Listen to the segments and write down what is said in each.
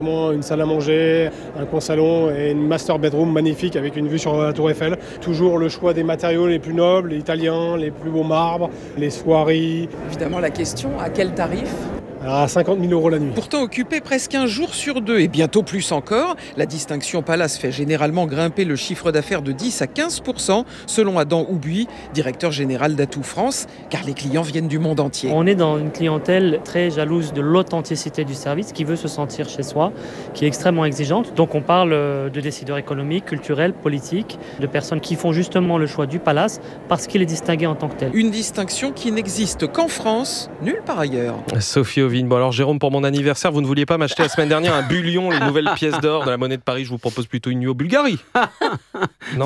Une salle à manger, un coin salon et une master bedroom magnifique avec une vue sur la Tour Eiffel. Toujours le choix des matériaux les plus nobles, les italiens, les plus beaux marbres, les soieries. Évidemment la question, à quel tarif ? À 50 000 € la nuit. Pourtant occupé presque un jour sur deux et bientôt plus encore, la distinction Palace fait généralement grimper le chiffre d'affaires de 10 à 15% selon Adam Houbuy, directeur général d'Atout France, car les clients viennent du monde entier. On est dans une clientèle très jalouse de l'authenticité du service, qui veut se sentir chez soi, qui est extrêmement exigeante. Donc on parle de décideurs économiques, culturels, politiques, de personnes qui font justement le choix du Palace parce qu'il est distingué en tant que tel. Une distinction qui n'existe qu'en France, nulle part ailleurs. Sophie Ovine. Bon alors Jérôme, pour mon anniversaire, vous ne vouliez pas m'acheter la semaine dernière un bullion, les nouvelles pièces d'or de la monnaie de Paris. Je vous propose plutôt une nuit au Bulgarie. Non ?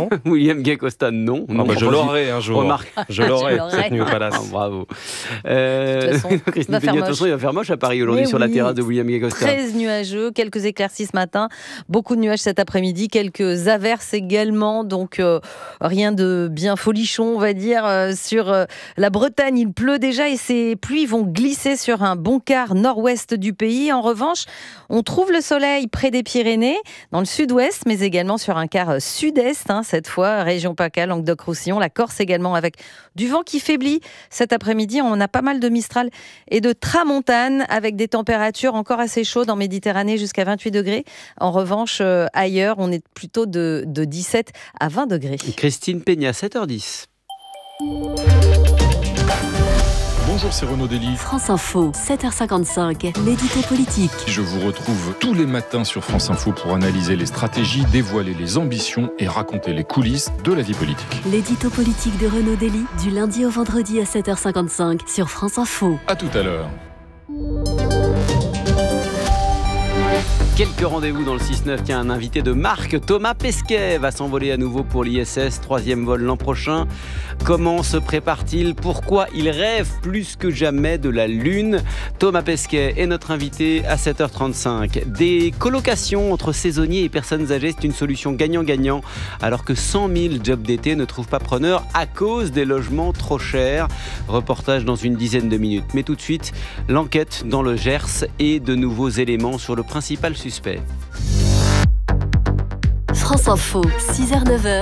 William Gay-Costa, non. Je l'aurai un jour. Remarque. Je l'aurai cette nuit au Palace. Bravo. De toute façon, Christine Peña, attention, il va faire moche à Paris aujourd'hui sur la terrasse de William Gay-Costa. 13 nuageux, quelques éclaircies ce matin, beaucoup de nuages cet après-midi, quelques averses également, donc rien de bien folichon, on va dire. Sur la Bretagne, il pleut déjà et ces pluies vont glisser sur un bon quart nord-ouest du pays. En revanche, on trouve le soleil près des Pyrénées, dans le sud-ouest, mais également sur un quart sud-est, cette fois, région PACA, Languedoc-Roussillon, la Corse également, avec du vent qui faiblit. Cet après-midi, on a pas mal de Mistral et de Tramontane, avec des températures encore assez chaudes en Méditerranée, jusqu'à 28 degrés. En revanche, ailleurs, on est plutôt de 17 à 20 degrés. Christine Peña, 7h10. Bonjour, c'est Renaud Dely. France Info, 7h55, l'édito politique. Je vous retrouve tous les matins sur France Info pour analyser les stratégies, dévoiler les ambitions et raconter les coulisses de la vie politique. L'édito politique de Renaud Dely, du lundi au vendredi à 7h55 sur France Info. À tout à l'heure. Quelques rendez-vous dans le 6-9. Tiens, un invité de marque, Thomas Pesquet, va s'envoler à nouveau pour l'ISS, 3e vol l'an prochain. Comment se prépare-t-il ? Pourquoi il rêve plus que jamais de la Lune ? Thomas Pesquet est notre invité à 7h35. Des colocations entre saisonniers et personnes âgées, c'est une solution gagnant-gagnant, alors que 100 000 jobs d'été ne trouvent pas preneur à cause des logements trop chers. Reportage dans une dizaine de minutes. Mais tout de suite, l'enquête dans le Gers et de nouveaux éléments sur le principal suspect. France Info, 6h-9h,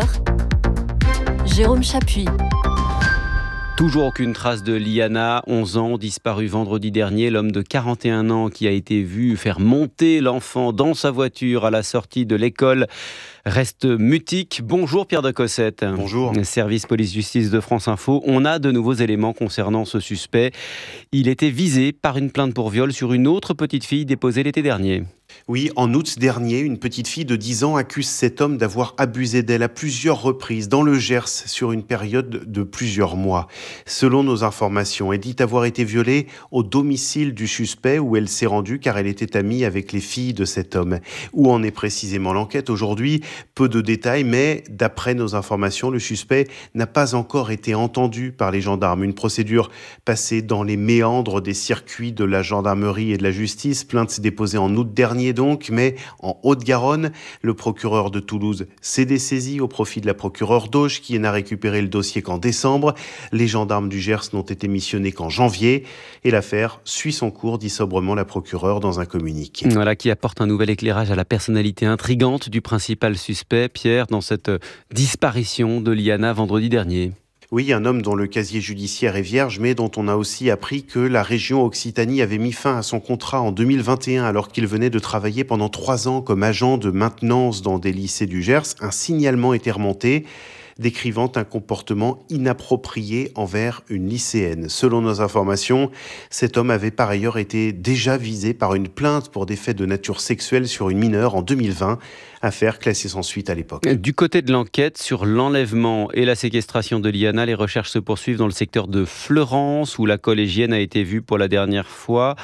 Jérôme Chapuis. Toujours aucune trace de Liana, 11 ans, disparu vendredi dernier. L'homme de 41 ans qui a été vu faire monter l'enfant dans sa voiture à la sortie de l'école reste mutique. Bonjour Pierre de Cossette. Bonjour. Service police-justice de France Info. On a de nouveaux éléments concernant ce suspect. Il était visé par une plainte pour viol sur une autre petite fille déposée l'été dernier. Oui, en août dernier, une petite fille de 10 ans accuse cet homme d'avoir abusé d'elle à plusieurs reprises dans le Gers sur une période de plusieurs mois. Selon nos informations, elle dit avoir été violée au domicile du suspect où elle s'est rendue car elle était amie avec les filles de cet homme. Où en est précisément l'enquête aujourd'hui ? Peu de détails, mais d'après nos informations, le suspect n'a pas encore été entendu par les gendarmes. Une procédure passée dans les méandres des circuits de la gendarmerie et de la justice. Plainte déposée en août dernier donc, mais en Haute-Garonne, le procureur de Toulouse s'est dessaisi au profit de la procureure d'Auch qui n'a récupéré le dossier qu'en décembre. Les gendarmes du Gers n'ont été missionnés qu'en janvier et l'affaire suit son cours, dit sobrement la procureure dans un communiqué. Voilà qui apporte un nouvel éclairage à la personnalité intrigante du principal suspect, Pierre, dans cette disparition de Liana vendredi dernier. Oui, un homme dont le casier judiciaire est vierge, mais dont on a aussi appris que la région Occitanie avait mis fin à son contrat en 2021 alors qu'il venait de travailler pendant 3 ans comme agent de maintenance dans des lycées du Gers. Un signalement était remonté, décrivant un comportement inapproprié envers une lycéenne. Selon nos informations, cet homme avait par ailleurs été déjà visé par une plainte pour des faits de nature sexuelle sur une mineure en 2020, affaire classée sans suite à l'époque. Du côté de l'enquête sur l'enlèvement et la séquestration de Liana, les recherches se poursuivent dans le secteur de Fleurance, où la collégienne a été vue pour la dernière fois.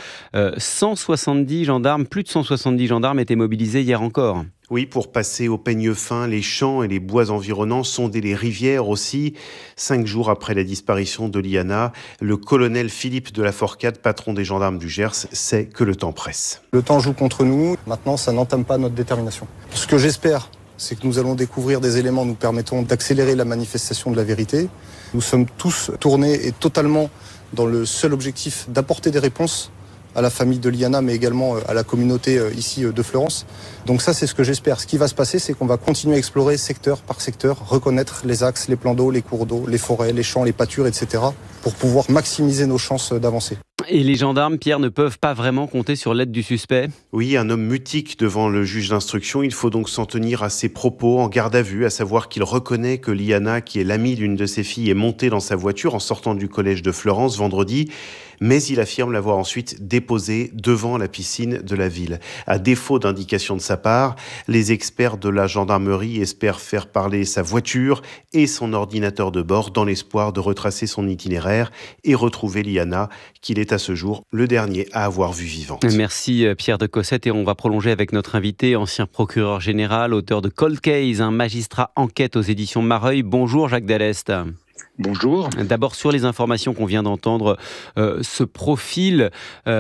170 gendarmes, plus de 170 gendarmes étaient mobilisés hier encore. Oui, pour passer au peigne fin, les champs et les bois environnants, sonder les rivières aussi. 5 jours après la disparition de Liana, le colonel Philippe de la Forcade, patron des gendarmes du Gers, sait que le temps presse. Le temps joue contre nous. Maintenant, ça n'entame pas notre détermination. Ce que j'espère, c'est que nous allons découvrir des éléments nous permettant d'accélérer la manifestation de la vérité. Nous sommes tous tournés et totalement dans le seul objectif d'apporter des réponses à la famille de Liana, mais également à la communauté ici de Fleurance. Donc ça, c'est ce que j'espère. Ce qui va se passer, c'est qu'on va continuer à explorer secteur par secteur, reconnaître les axes, les plans d'eau, les cours d'eau, les forêts, les champs, les pâtures, etc. pour pouvoir maximiser nos chances d'avancer. Et les gendarmes, Pierre, ne peuvent pas vraiment compter sur l'aide du suspect ? Oui, un homme mutique devant le juge d'instruction. Il faut donc s'en tenir à ses propos en garde à vue, à savoir qu'il reconnaît que Liana, qui est l'amie d'une de ses filles, est montée dans sa voiture en sortant du collège de Fleurance vendredi. Mais il affirme l'avoir ensuite déposée devant la piscine de la ville. À défaut d'indication de sa part, les experts de la gendarmerie espèrent faire parler sa voiture et son ordinateur de bord dans l'espoir de retracer son itinéraire et retrouver Liana, qu'il est à ce jour le dernier à avoir vue vivante. Merci Pierre de Cossette, et on va prolonger avec notre invité, ancien procureur général, auteur de Cold Case, un magistrat enquête aux éditions Mareuil. Bonjour Jacques Dallest. Bonjour. D'abord sur les informations qu'on vient d'entendre, ce profil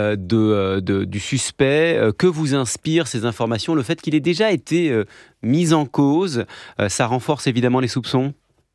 du suspect, que vous inspirent ces informations ? Le fait qu'il ait déjà été mis en cause, ça renforce évidemment les soupçons ?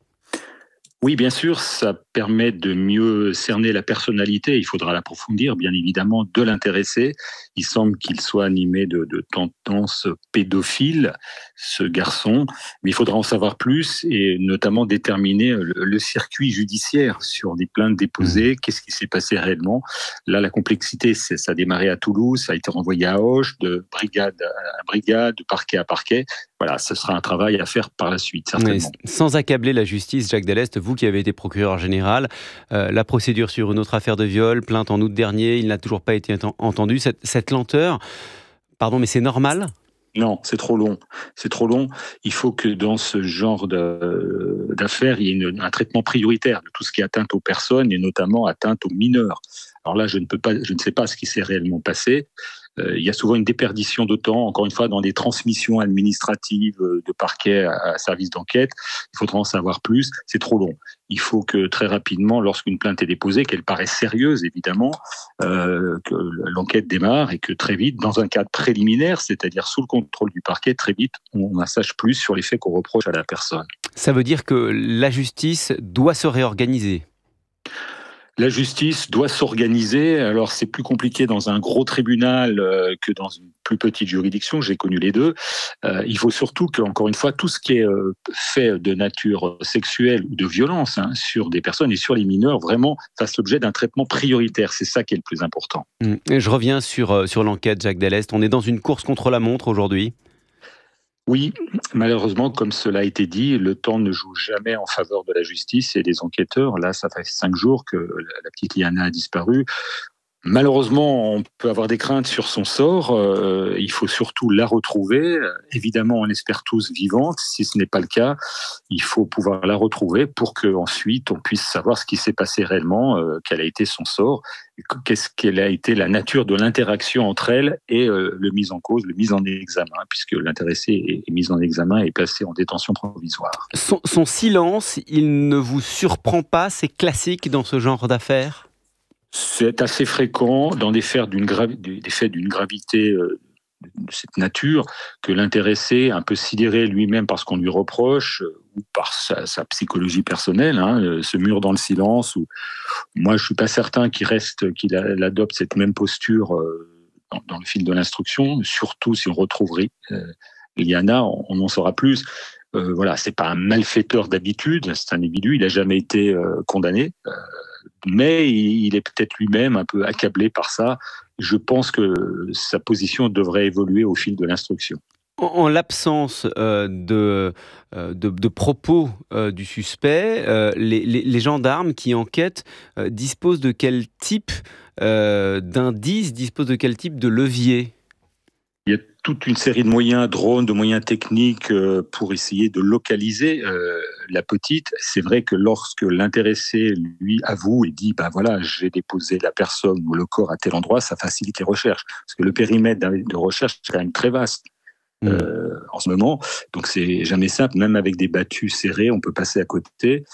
Oui, bien sûr, ça permet de mieux cerner la personnalité. Il faudra l'approfondir, bien évidemment, de l'intéressé. Il semble qu'il soit animé de tendances pédophiles, ce garçon. Mais il faudra en savoir plus et notamment déterminer le circuit judiciaire sur des plaintes déposées. Qu'est-ce qui s'est passé réellement ? Là, la complexité, ça a démarré à Toulouse, ça a été renvoyé à Auch, de brigade à brigade, de parquet à parquet. Voilà, ce sera un travail à faire par la suite, certainement. Mais sans accabler la justice, Jacques Dallest, vous qui avez été procureur général, la procédure sur une autre affaire de viol, plainte en août dernier, il n'a toujours pas été entendu. Cette lenteur, pardon, mais c'est normal ? Non, c'est trop long. C'est trop long. Il faut que dans ce genre d'affaires, il y ait un traitement prioritaire de tout ce qui est atteinte aux personnes et notamment atteinte aux mineurs. Alors là, je ne sais pas ce qui s'est réellement passé. Il y a souvent une déperdition de temps, encore une fois, dans des transmissions administratives de parquet à service d'enquête. Il faudra en savoir plus. C'est trop long. Il faut que très rapidement, lorsqu'une plainte est déposée, qu'elle paraisse sérieuse, évidemment, que l'enquête démarre et que très vite, dans un cadre préliminaire, c'est-à-dire sous le contrôle du parquet, très vite, on en sache plus sur les faits qu'on reproche à la personne. Ça veut dire que la justice doit se réorganiser ? La justice doit s'organiser. Alors, c'est plus compliqué dans un gros tribunal que dans une plus petite juridiction. J'ai connu les deux. Il faut surtout que, encore une fois, tout ce qui est fait de nature sexuelle ou de violence sur des personnes et sur les mineurs, vraiment fasse l'objet d'un traitement prioritaire. C'est ça qui est le plus important. Je reviens sur l'enquête, Jacques Dallest. On est dans une course contre la montre aujourd'hui. Oui, malheureusement, comme cela a été dit, le temps ne joue jamais en faveur de la justice et des enquêteurs. Là, ça fait 5 jours que la petite Liana a disparu. Malheureusement, on peut avoir des craintes sur son sort. Il faut surtout la retrouver. Évidemment, on espère tous vivante. Si ce n'est pas le cas, il faut pouvoir la retrouver pour qu'ensuite on puisse savoir ce qui s'est passé réellement, quel a été son sort, quelle a été la nature de l'interaction entre elle et le mis en cause, le mis en examen, puisque l'intéressé est mis en examen et placé en détention provisoire. Son silence, il ne vous surprend pas ? C'est classique dans ce genre d'affaires ? C'est assez fréquent dans des faits d'une gravité de cette nature que l'intéressé, un peu sidéré lui-même par ce qu'on lui reproche ou par sa psychologie personnelle, se mure dans le silence. Moi, je suis pas certain qu'il adopte cette même posture dans le fil de l'instruction, surtout si on retrouve Liana, on en saura plus. Voilà, c'est pas un malfaiteur d'habitude, c'est un individu, il n'a jamais été condamné. Mais il est peut-être lui-même un peu accablé par ça. Je pense que sa position devrait évoluer au fil de l'instruction. En l'absence de propos du suspect, les gendarmes qui enquêtent disposent de quel type d'indices, disposent de quel type de levier ? Il y a toute une série de moyens, drones, de moyens techniques pour essayer de localiser la petite. C'est vrai que lorsque l'intéressé lui avoue et dit voilà, j'ai déposé la personne ou le corps à tel endroit, ça facilite les recherches. Parce que le périmètre de recherche est quand même très vaste en ce moment. Donc c'est jamais simple, même avec des battues serrées, on peut passer à côté.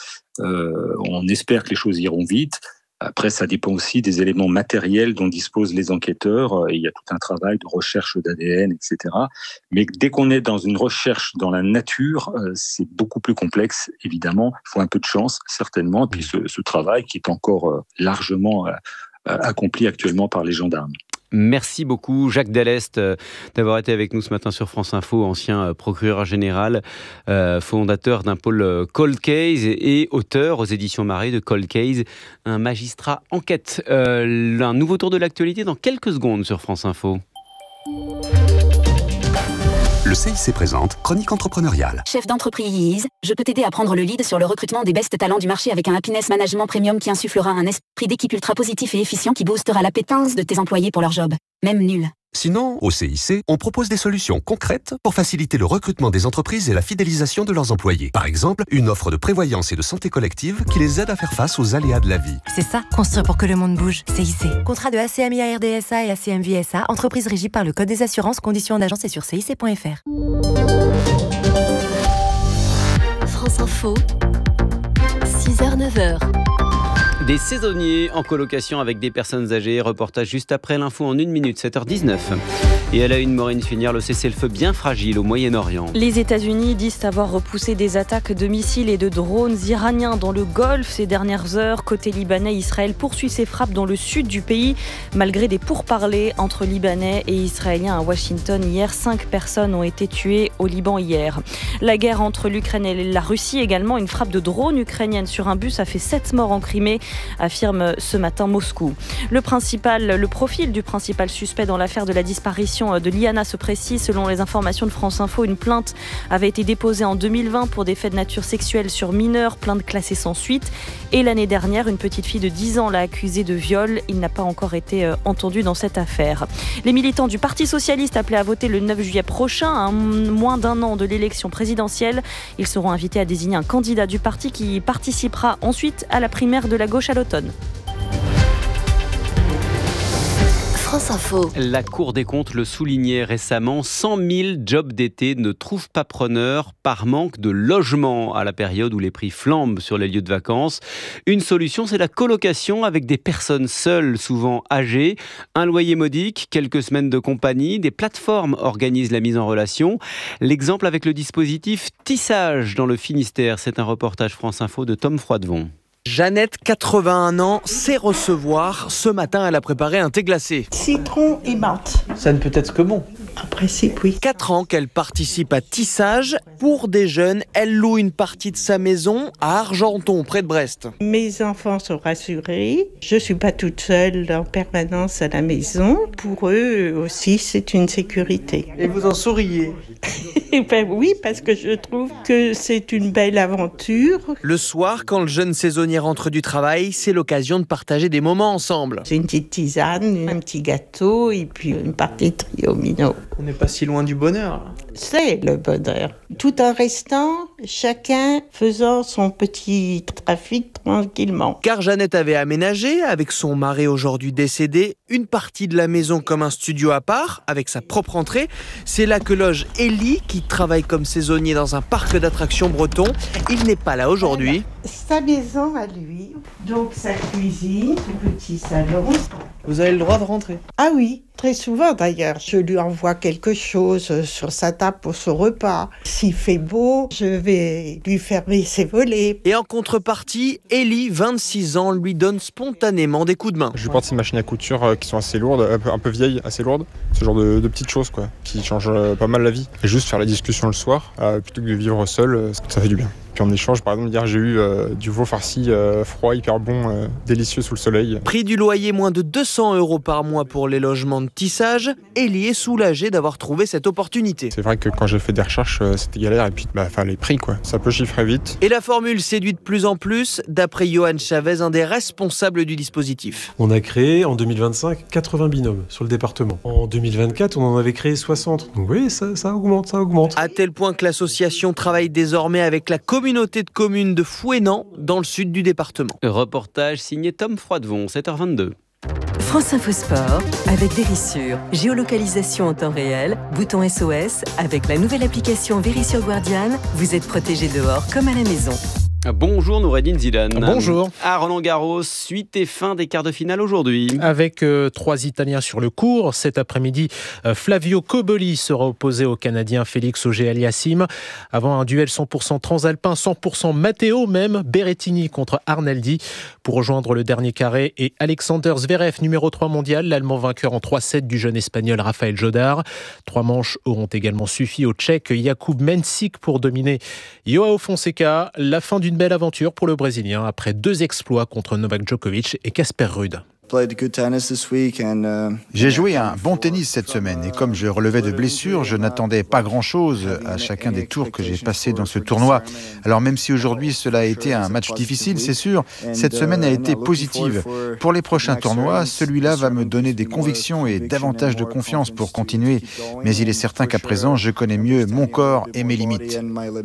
On espère que les choses iront vite. Après, ça dépend aussi des éléments matériels dont disposent les enquêteurs. Il y a tout un travail de recherche d'ADN, etc. Mais dès qu'on est dans une recherche dans la nature, c'est beaucoup plus complexe, évidemment. Il faut un peu de chance, certainement. Et puis ce travail qui est encore largement accompli actuellement par les gendarmes. Merci beaucoup Jacques Dallest d'avoir été avec nous ce matin sur France Info, ancien procureur général, fondateur d'un pôle Cold Case et auteur aux éditions Marais de Cold Case, un magistrat enquête. Un nouveau tour de l'actualité dans quelques secondes sur France Info. Le CIC présente Chronique entrepreneuriale. Chef d'entreprise, je peux t'aider à prendre le lead sur le recrutement des best talents du marché avec un Happiness Management Premium qui insufflera un esprit d'équipe ultra positif et efficient qui boostera l'appétence de tes employés pour leur job, même nul. Sinon, au CIC, on propose des solutions concrètes pour faciliter le recrutement des entreprises et la fidélisation de leurs employés. Par exemple, une offre de prévoyance et de santé collective qui les aide à faire face aux aléas de la vie. C'est ça, construire pour que le monde bouge. CIC. Contrat de ACMI RDSA et ACMVSA, entreprise régie par le Code des assurances, conditions d'agence et sur cic.fr. France Info, 6h-9h. Des saisonniers en colocation avec des personnes âgées. Reportage juste après l'info en 1 minute, 7h19. Et elle a une Maureen Finière, le cessez-le-feu bien fragile au Moyen-Orient. Les États-Unis disent avoir repoussé des attaques de missiles et de drones iraniens dans le Golfe ces dernières heures. Côté libanais, Israël poursuit ses frappes dans le sud du pays, malgré des pourparlers entre Libanais et Israéliens à Washington. Hier, 5 personnes ont été tuées au Liban hier. La guerre entre l'Ukraine et la Russie également. Une frappe de drone ukrainienne sur un bus a fait 7 morts en Crimée, affirme ce matin Moscou. Le profil du principal suspect dans l'affaire de la disparition de Liana se précise. Selon les informations de France Info, une plainte avait été déposée en 2020 pour des faits de nature sexuelle sur mineurs, plainte classée sans suite. Et l'année dernière, une petite fille de 10 ans l'a accusé de viol. Il n'a pas encore été entendu dans cette affaire. Les militants du Parti Socialiste appelés à voter le 9 juillet prochain, à moins d'un an de l'élection présidentielle. Ils seront invités à désigner un candidat du parti qui participera ensuite à la primaire de la gauche à l'automne. France Info. La Cour des comptes le soulignait récemment, 100 000 jobs d'été ne trouvent pas preneur par manque de logement à la période où les prix flambent sur les lieux de vacances. Une solution, c'est la colocation avec des personnes seules, souvent âgées. Un loyer modique, quelques semaines de compagnie, des plateformes organisent la mise en relation. L'exemple avec le dispositif Tissage dans le Finistère, c'est un reportage France Info de Tom Froidevon. Jeannette, 81 ans, sait recevoir. Ce matin, elle a préparé un thé glacé. Citron et menthe. Ça ne peut être que bon. En principe, oui. 4 ans qu'elle participe à Tissage. Pour des jeunes, elle loue une partie de sa maison à Argenton, près de Brest. Mes enfants sont rassurés. Je ne suis pas toute seule en permanence à la maison. Pour eux aussi, c'est une sécurité. Et vous en souriez? Ben oui, parce que je trouve que c'est une belle aventure. Le soir, quand le jeune saisonnier rentre du travail, c'est l'occasion de partager des moments ensemble. C'est une petite tisane, un petit gâteau et puis une partie de triomino. On n'est pas si loin du bonheur. C'est le bonheur. Tout en restant, chacun faisant son petit trafic tranquillement. Car Jeannette avait aménagé, avec son mari aujourd'hui décédé, une partie de la maison comme un studio à part, avec sa propre entrée. C'est là que loge Élie, qui travaille comme saisonnier dans un parc d'attractions breton. Il n'est pas là aujourd'hui. Sa maison à lui, donc sa cuisine, son petit salon. Vous avez le droit de rentrer? Ah oui, très souvent d'ailleurs. Je lui envoie quelque chose sur sa table pour son repas. S'il fait beau, je vais lui fermer ses volets. Et en contrepartie, Élie, 26 ans, lui donne spontanément des coups de main. Je lui porte ces machines à couture qui sont assez lourdes, un peu vieilles, assez lourdes. Ce genre de petites choses quoi, qui changent pas mal la vie. Et juste faire la discussion le soir, plutôt que de vivre seul, ça fait du bien. Puis en échange, par exemple, hier j'ai eu du veau farci froid, hyper bon, délicieux sous le soleil. Prix du loyer, moins de 200 € par mois pour les logements de Tissage. Élie est soulagé d'avoir trouvé cette opportunité. C'est vrai que quand j'ai fait des recherches, c'était galère et puis les prix quoi, ça peut chiffrer vite. Et la formule séduit de plus en plus, d'après Johan Chavez, un des responsables du dispositif. On a créé en 2025 80 binômes sur le département. En 2024, on en avait créé 60. Donc oui, ça augmente. À tel point que l'association travaille désormais avec la communauté de communes de Fouesnant, dans le sud du département. Reportage signé Tom Froidevon, 7h22. France Info Sport avec Vérissure. Géolocalisation en temps réel, bouton SOS. Avec la nouvelle application Vérissure Guardian, vous êtes protégé dehors comme à la maison. Bonjour Noureddine Zidane. Bonjour. À Roland-Garros, suite et fin des quarts de finale aujourd'hui. Avec 3 Italiens sur le court. Cet après-midi, Flavio Cobolli sera opposé au Canadien Félix Auger-Aliassime. Avant un duel 100% transalpin, 100% Matteo même, Berrettini contre Arnaldi. Pour rejoindre le dernier carré et Alexander Zverev, numéro 3 mondial, l'Allemand vainqueur en 3-7 du jeune Espagnol Rafael Jodar. 3 manches auront également suffi au Tchèque Jakub Mensik pour dominer Joao Fonseca. La fin d'une belle aventure pour le Brésilien après 2 exploits contre Novak Djokovic et Casper Ruud. J'ai joué un bon tennis cette semaine et comme je relevais de blessures, je n'attendais pas grand-chose à chacun des tours que j'ai passés dans ce tournoi. Alors même si aujourd'hui cela a été un match difficile, c'est sûr, cette semaine a été positive. Pour les prochains tournois, celui-là va me donner des convictions et davantage de confiance pour continuer. Mais il est certain qu'à présent, je connais mieux mon corps et mes limites.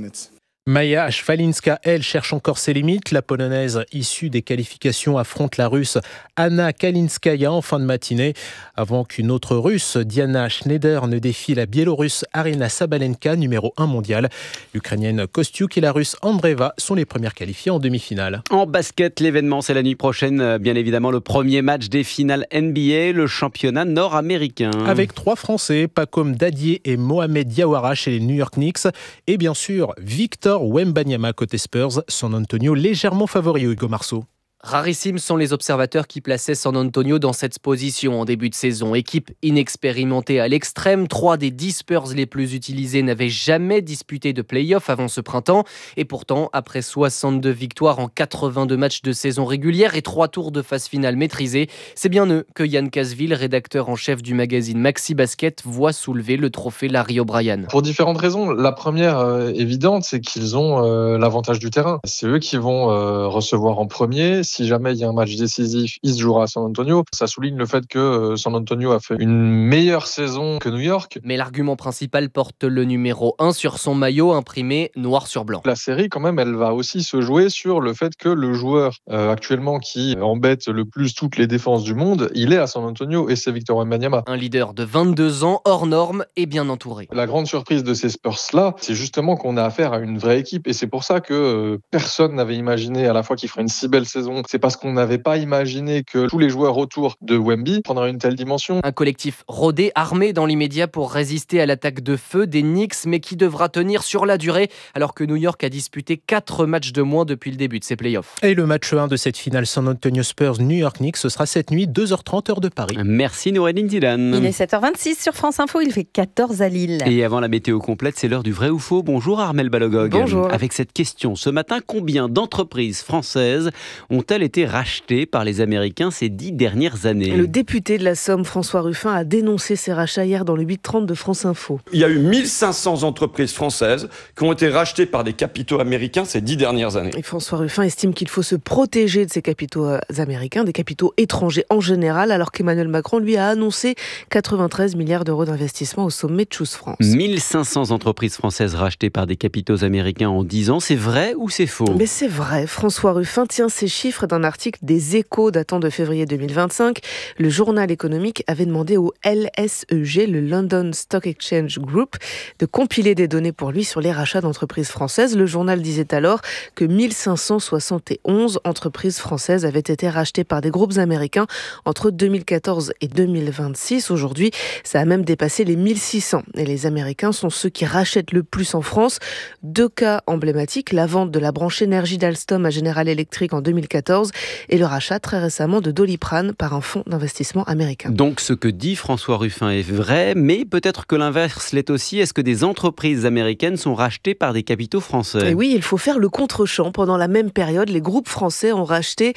Maja Szwalinska, elle, cherche encore ses limites. La Polonaise, issue des qualifications, affronte la Russe Anna Kalinskaya en fin de matinée. Avant qu'une autre Russe, Diana Schneider, ne défie la Biélorusse Aryna Sabalenka, numéro 1 mondial. L'Ukrainienne Kostyuk et la Russe Andreeva sont les premières qualifiées en demi-finale. En basket, l'événement, c'est la nuit prochaine. Bien évidemment, le premier match des finales NBA, le championnat nord-américain. Avec 3 Français, Pacom Dadier et Mohamed Diawara chez les New York Knicks. Et bien sûr, Victor Wembanyama côté Spurs, San Antonio légèrement favori, Hugo Marceau. Rarissimes sont les observateurs qui plaçaient San Antonio dans cette position en début de saison. Équipe inexpérimentée à l'extrême, 3 des 10 Spurs les plus utilisés n'avaient jamais disputé de play-off avant ce printemps. Et pourtant, après 62 victoires en 82 matchs de saison régulière et 3 tours de phase finale maîtrisés, c'est bien eux que Yann Casville, rédacteur en chef du magazine Maxi Basket, voit soulever le trophée Larry O'Brien. Pour différentes raisons. La première évidente, c'est qu'ils ont l'avantage du terrain. C'est eux qui vont recevoir en premier. Si jamais il y a un match décisif, il se jouera à San Antonio. Ça souligne le fait que San Antonio a fait une meilleure saison que New York. Mais l'argument principal porte le numéro 1 sur son maillot imprimé noir sur blanc. La série, quand même, elle va aussi se jouer sur le fait que le joueur actuellement qui embête le plus toutes les défenses du monde, il est à San Antonio et c'est Victor Wembanyama. Un leader de 22 ans, hors norme et bien entouré. La grande surprise de ces Spurs-là, c'est justement qu'on a affaire à une vraie équipe et c'est pour ça que personne n'avait imaginé à la fois qu'il ferait une si belle saison. C'est parce qu'on n'avait pas imaginé que tous les joueurs autour de Wemby prendraient une telle dimension. Un collectif rodé, armé dans l'immédiat pour résister à l'attaque de feu des Knicks, mais qui devra tenir sur la durée, alors que New York a disputé 4 matchs de moins depuis le début de ses playoffs. Et le match 1 de cette finale San Antonio Spurs-New York Knicks, ce sera cette nuit, 2h30 heure de Paris. Merci Noureddine Zidane. Il est 7h26 sur France Info, il fait 14 à Lille. Et avant la météo complète, c'est l'heure du vrai ou faux. Bonjour Armelle Balogog. Bonjour. Avec cette question, ce matin, combien d'entreprises françaises ont-elles été rachetées par les Américains ces 10 dernières années? Le député de la Somme, François Ruffin, a dénoncé ces rachats hier dans le 8h30 de France Info. Il y a eu 1500 entreprises françaises qui ont été rachetées par des capitaux américains ces 10 dernières années. Et François Ruffin estime qu'il faut se protéger de ces capitaux américains, des capitaux étrangers en général, alors qu'Emmanuel Macron, lui, a annoncé 93 milliards d'euros d'investissement au sommet de Choose France. 1500 entreprises françaises rachetées par des capitaux américains en 10 ans, c'est vrai ou c'est faux? Mais c'est vrai, François Ruffin tient ces chiffres d'un article des Échos datant de février 2025. Le journal économique avait demandé au LSEG, le London Stock Exchange Group, de compiler des données pour lui sur les rachats d'entreprises françaises. Le journal disait alors que 1571 entreprises françaises avaient été rachetées par des groupes américains entre 2014 et 2026. Aujourd'hui, ça a même dépassé les 1600. Et les Américains sont ceux qui rachètent le plus en France. 2 cas emblématiques, la vente de la branche énergie d'Alstom à General Electric en 2014 et le rachat très récemment de Doliprane par un fonds d'investissement américain. Donc ce que dit François Ruffin est vrai, mais peut-être que l'inverse l'est aussi. Est-ce que des entreprises américaines sont rachetées par des capitaux français? Et oui, il faut faire le contre-champ. Pendant la même période, les groupes français ont racheté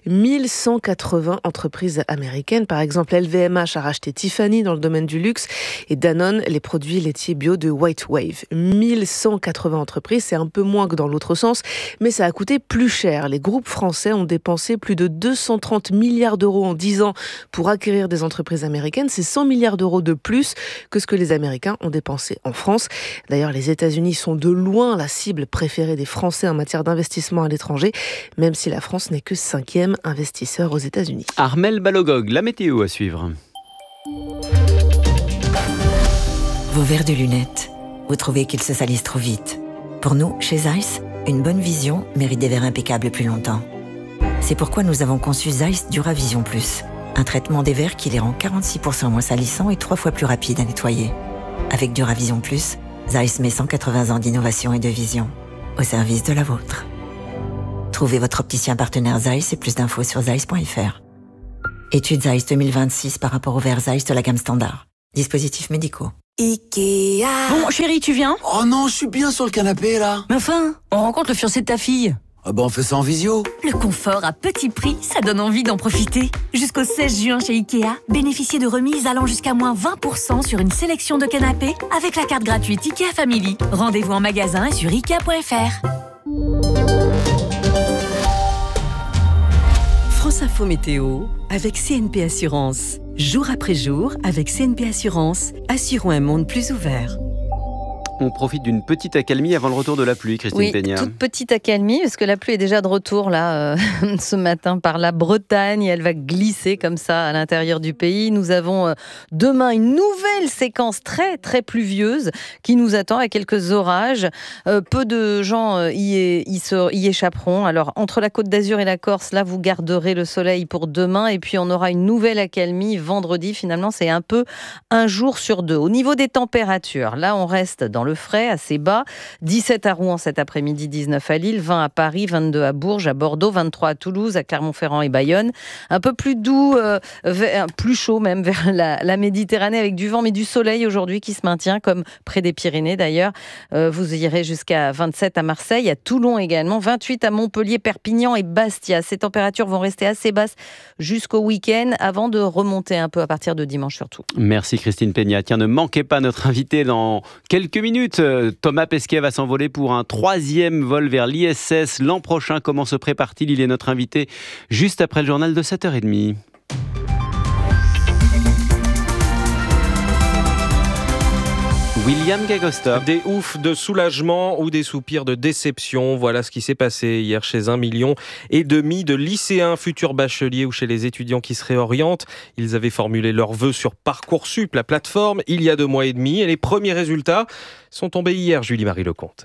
1180 entreprises américaines. Par exemple, LVMH a racheté Tiffany dans le domaine du luxe et Danone, les produits laitiers bio de White Wave. 1180 entreprises, c'est un peu moins que dans l'autre sens, mais ça a coûté plus cher. Les groupes français ont dépensé plus de 230 milliards d'euros en 10 ans pour acquérir des entreprises américaines. C'est 100 milliards d'euros de plus que ce que les Américains ont dépensé en France. D'ailleurs, les États-Unis sont de loin la cible préférée des Français en matière d'investissement à l'étranger, même si la France n'est que 5e investisseur aux États-Unis. Armelle Balogog, la météo à suivre. Vos verres de lunettes, vous trouvez qu'ils se salissent trop vite. Pour nous, chez Zeiss, Une bonne vision mérite des verres impeccables plus longtemps. C'est pourquoi nous avons conçu Zeiss Duravision Plus, un traitement des verres qui les rend 46% moins salissants et 3 fois plus rapides à nettoyer. Avec Duravision Plus, Zeiss met 180 ans d'innovation et de vision au service de la vôtre. Trouvez votre opticien partenaire Zeiss et plus d'infos sur zeiss.fr. Étude Zeiss 2026 par rapport aux verres Zeiss de la gamme standard. Dispositifs médicaux. Ikea. Bon, chérie, tu viens? Oh non, je suis bien sur le canapé, là. Mais enfin, on rencontre le fiancé de ta fille. Ah bah on fait ça en visio. Le confort à petit prix, ça donne envie d'en profiter. Jusqu'au 16 juin chez Ikea, bénéficiez de remises allant jusqu'à moins 20% sur une sélection de canapés avec la carte gratuite Ikea Family. Rendez-vous en magasin et sur Ikea.fr. France Info Météo avec CNP Assurance. Jour après jour, avec CNP Assurance, assurons un monde plus ouvert. On profite d'une petite accalmie avant le retour de la pluie, Christine Peña. Toute petite accalmie, parce que la pluie est déjà de retour là ce matin par la Bretagne. Elle va glisser comme ça à l'intérieur du pays. Nous avons demain une nouvelle séquence très très pluvieuse qui nous attend avec quelques orages. Peu de gens y échapperont. Alors entre la Côte d'Azur et la Corse, là vous garderez le soleil pour demain. Et puis on aura une nouvelle accalmie vendredi. Finalement, c'est un peu un jour sur deux. Au niveau des températures, là on reste dans le frais, assez bas. 17 à Rouen cet après-midi, 19 à Lille, 20 à Paris, 22 à Bourges, à Bordeaux, 23 à Toulouse, à Clermont-Ferrand et Bayonne. Un peu plus doux, plus chaud même vers la Méditerranée avec du vent mais du soleil aujourd'hui qui se maintient comme près des Pyrénées d'ailleurs. Vous irez jusqu'à 27 à Marseille, à Toulon également, 28 à Montpellier, Perpignan et Bastia. Ces températures vont rester assez basses jusqu'au week-end avant de remonter un peu à partir de dimanche surtout. Merci Christine Peña. Tiens, ne manquez pas notre invité dans quelques minutes. Thomas Pesquet va s'envoler pour un 3e vol vers l'ISS l'an prochain. Comment se prépare-t-il ? Il est notre invité juste après le journal de 7h30. William Gagosta. Des oufs de soulagement ou des soupirs de déception. Voilà ce qui s'est passé hier chez 1,5 million de lycéens, futurs bacheliers ou chez les étudiants qui se réorientent. Ils avaient formulé leurs vœux sur Parcoursup, la plateforme, il y a 2 mois et demi. Et les premiers résultats sont tombés hier, Julie-Marie Lecomte.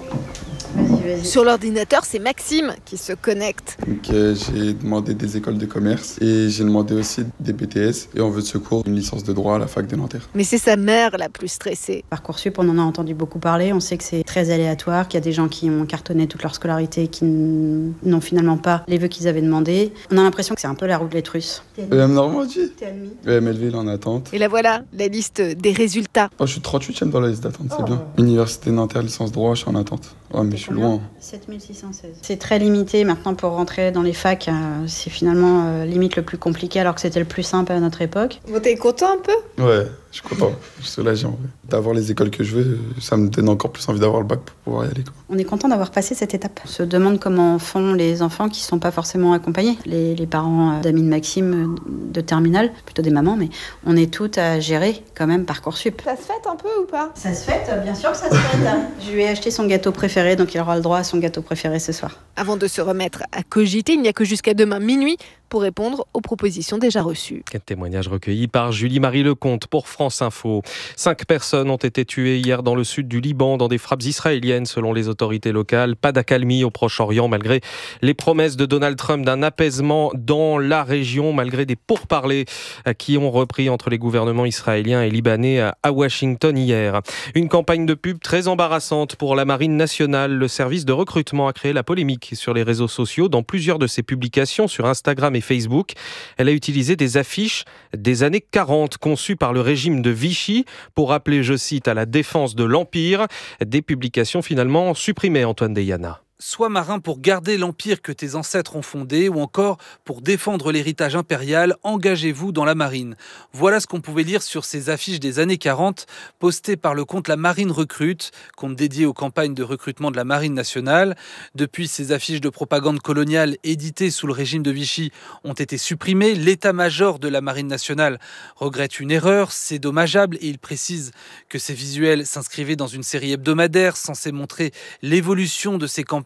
Sur l'ordinateur, c'est Maxime qui se connecte. Donc, j'ai demandé des écoles de commerce et j'ai demandé aussi des BTS et en vœu de secours une licence de droit à la fac de Nanterre. Mais c'est sa mère la plus stressée. Parcoursup, on en a entendu beaucoup parler. On sait que c'est très aléatoire, qu'il y a des gens qui ont cartonné toute leur scolarité et qui n'ont finalement pas les vœux qu'ils avaient demandés. On a l'impression que c'est un peu la roulette russe. Normandie. T'es admis. Melville en attente. Et là voilà, la liste des résultats. Oh, je suis 38e dans la liste d'attente, c'est bien. Université Nanterre, licence droit, je suis en attente. Ouais, mais je suis loin. 7616. C'est très limité maintenant pour rentrer dans les facs. C'est finalement limite le plus compliqué alors que c'était le plus simple à notre époque. Bon, t'es content un peu ? Ouais, je suis content. Je suis soulagé en vrai. D'avoir les écoles que je veux, ça me donne encore plus envie d'avoir le bac pour pouvoir y aller. Quoi. On est content d'avoir passé cette étape. On se demande comment font les enfants qui ne sont pas forcément accompagnés. Les parents d'amis de Maxime de terminale, plutôt des mamans, mais on est toutes à gérer quand même Parcoursup. Ça se fête un peu ou pas ? Ça se fête, bien sûr que ça se fête. Je lui ai acheté son gâteau préféré, donc il aura le droit à son gâteau préféré ce soir. Avant de se remettre à cogiter, il n'y a que jusqu'à demain minuit pour répondre aux propositions déjà reçues. Quel témoignage recueilli par Julie-Marie Lecomte pour France Info. 5 personnes ont été tuées hier dans le sud du Liban dans des frappes israéliennes selon les autorités locales. Pas d'accalmie au Proche-Orient malgré les promesses de Donald Trump d'un apaisement dans la région, malgré des pourparlers qui ont repris entre les gouvernements israéliens et libanais à Washington hier. Une campagne de pub très embarrassante pour la Marine nationale. Le service de recrutement a créé la polémique sur les réseaux sociaux dans plusieurs de ses publications sur Instagram et Facebook. Elle a utilisé des affiches des années 40 conçues par le régime de Vichy pour appeler, je cite, à la défense de l'Empire. Des publications finalement supprimées, Antoine Deyana. Sois marin pour garder l'empire que tes ancêtres ont fondé ou encore pour défendre l'héritage impérial, engagez-vous dans la marine. Voilà ce qu'on pouvait lire sur ces affiches des années 40 postées par le compte La Marine Recrute, compte dédié aux campagnes de recrutement de la Marine nationale. Depuis, ces affiches de propagande coloniale éditées sous le régime de Vichy ont été supprimées. L'état-major de la Marine nationale regrette une erreur, c'est dommageable et il précise que ces visuels s'inscrivaient dans une série hebdomadaire censée montrer l'évolution de ces campagnes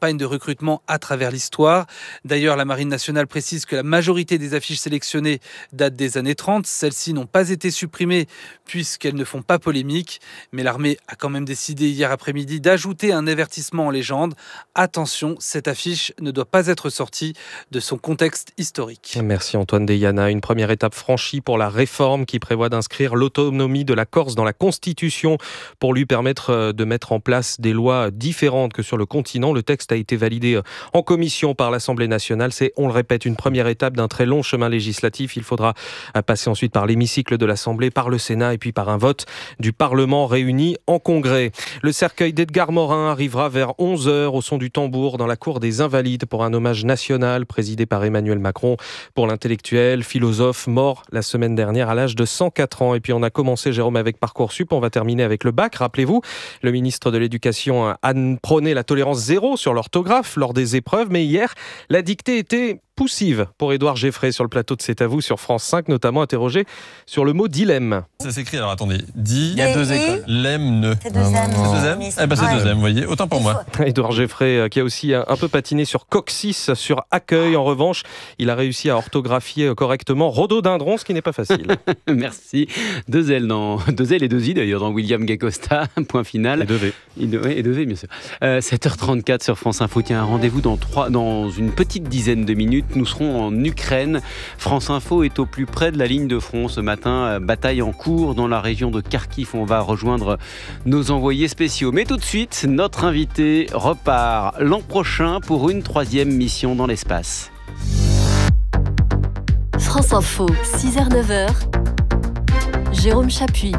campagnes de recrutement à travers l'histoire. D'ailleurs, la Marine nationale précise que la majorité des affiches sélectionnées datent des années 30. Celles-ci n'ont pas été supprimées puisqu'elles ne font pas polémique. Mais l'armée a quand même décidé hier après-midi d'ajouter un avertissement en légende. Attention, cette affiche ne doit pas être sortie de son contexte historique. Merci Antoine Deyana. Une première étape franchie pour la réforme qui prévoit d'inscrire l'autonomie de la Corse dans la Constitution pour lui permettre de mettre en place des lois différentes que sur le continent. Le texte a été validé en commission par l'Assemblée nationale. C'est, on le répète, une première étape d'un très long chemin législatif. Il faudra passer ensuite par l'hémicycle de l'Assemblée, par le Sénat et puis par un vote du Parlement réuni en congrès. Le cercueil d'Edgar Morin arrivera vers 11h au son du tambour dans la cour des Invalides pour un hommage national présidé par Emmanuel Macron pour l'intellectuel, philosophe mort la semaine dernière à l'âge de 104 ans. Et puis on a commencé, Jérôme, avec Parcoursup, on va terminer avec le bac. Rappelez-vous, le ministre de l'Éducation a prôné la tolérance zéro sur l'orthographe lors des épreuves, mais hier, la dictée était poussive pour Édouard Geffray sur le plateau de C'est à vous sur France 5, notamment interrogé sur le mot dilemme. Ça s'écrit, alors attendez, il y a deux écoles. Lemme, c'est deux M. C'est deuxième, vous voyez, autant pour moi. Édouard Geffray qui a aussi un peu patiné sur coccyx, sur accueil. En revanche, il a réussi à orthographier correctement rhododendron, ce qui n'est pas facile. Merci. Deux L et deux I d'ailleurs dans William Gacosta, point final. Et deux V. Et deux V, bien sûr. 7h34 sur France Info. Tiens, un rendez-vous dans une petite dizaine de minutes. Nous serons en Ukraine. France Info est au plus près de la ligne de front ce matin. Bataille en cours dans la région de Kharkiv. On va rejoindre nos envoyés spéciaux. Mais tout de suite, notre invité repart l'an prochain pour une 3e mission dans l'espace. France Info, 6h-9h. Jérôme Chapuis.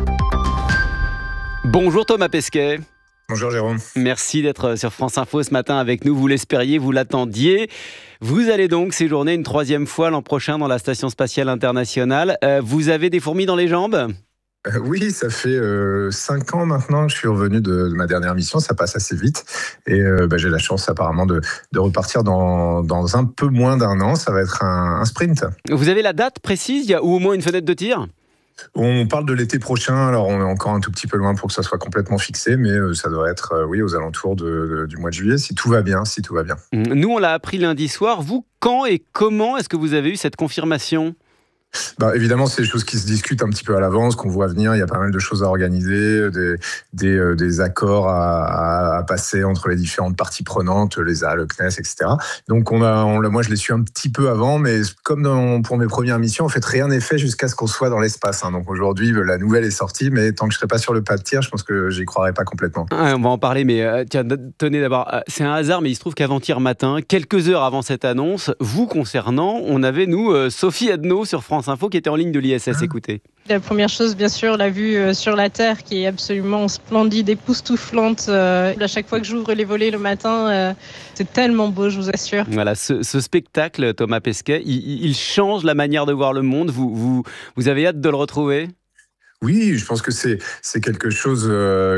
Bonjour Thomas Pesquet. Bonjour Jérôme. Merci d'être sur France Info ce matin avec nous. Vous l'espériez, vous l'attendiez. Vous allez donc séjourner une 3e fois l'an prochain dans la Station Spatiale Internationale. Vous avez des fourmis dans les jambes ? Oui, ça fait 5 ans maintenant que je suis revenu de ma dernière mission. Ça passe assez vite. Et j'ai la chance apparemment de repartir dans un peu moins d'un an. Ça va être un sprint. Vous avez la date précise ou au moins une fenêtre de tir ? On parle de l'été prochain, alors on est encore un tout petit peu loin pour que ça soit complètement fixé, mais ça devrait être aux alentours du mois de juillet, si tout va bien. Nous, on l'a appris lundi soir. Vous, quand et comment est-ce que vous avez eu cette confirmation ? Évidemment, c'est des choses qui se discutent un petit peu à l'avance, qu'on voit venir. Il y a pas mal de choses à organiser, des accords à passer entre les différentes parties prenantes, l'ESA, le CNES, etc. Donc, moi, je l'ai su un petit peu avant, mais comme pour mes premières missions, en fait, rien n'est fait jusqu'à ce qu'on soit dans l'espace. Donc aujourd'hui, la nouvelle est sortie, mais tant que je ne serai pas sur le pas de tir, je pense que j'y croirais pas complètement. On va en parler, mais tenez d'abord, c'est un hasard, mais il se trouve qu'avant-hier matin, quelques heures avant cette annonce, vous concernant, on avait, Sophie Adno sur France Info qui était en ligne de l'ISS. Écoutez. La première chose, bien sûr, la vue sur la Terre qui est absolument splendide, époustouflante. À chaque fois que j'ouvre les volets le matin, c'est tellement beau, je vous assure. Voilà, ce spectacle, Thomas Pesquet, il change la manière de voir le monde. Vous avez hâte de le retrouver ? Oui, je pense que c'est quelque chose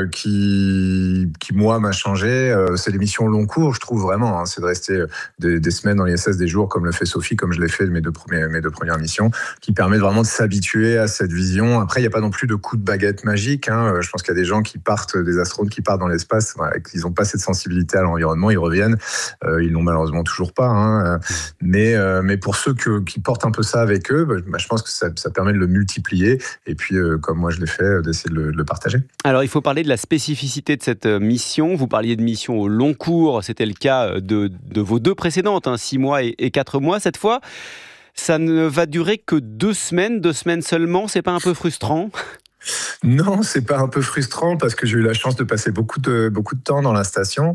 qui moi m'a changé. C'est l'émission long cours, je trouve vraiment. C'est de rester des semaines dans l'ISS, des jours comme le fait Sophie, comme je l'ai fait mes deux premières missions, qui permet vraiment de s'habituer à cette vision. Après, il n'y a pas non plus de coup de baguette magique. Je pense qu'il y a des gens des astronautes qui partent dans l'espace, ils n'ont pas cette sensibilité à l'environnement, ils reviennent. Ils l'ont malheureusement toujours pas. Mais pour ceux qui portent un peu ça avec eux, je pense que ça permet de le multiplier. Et puis, comme moi je l'ai fait, d'essayer de le partager. Alors il faut parler de la spécificité de cette mission. Vous parliez de mission au long cours, c'était le cas de vos deux précédentes, 6 mois et 4 mois. Cette fois, ça ne va durer que 2 semaines seulement, c'est pas un peu frustrant ? Non, c'est pas un peu frustrant parce que j'ai eu la chance de passer beaucoup de temps dans la station.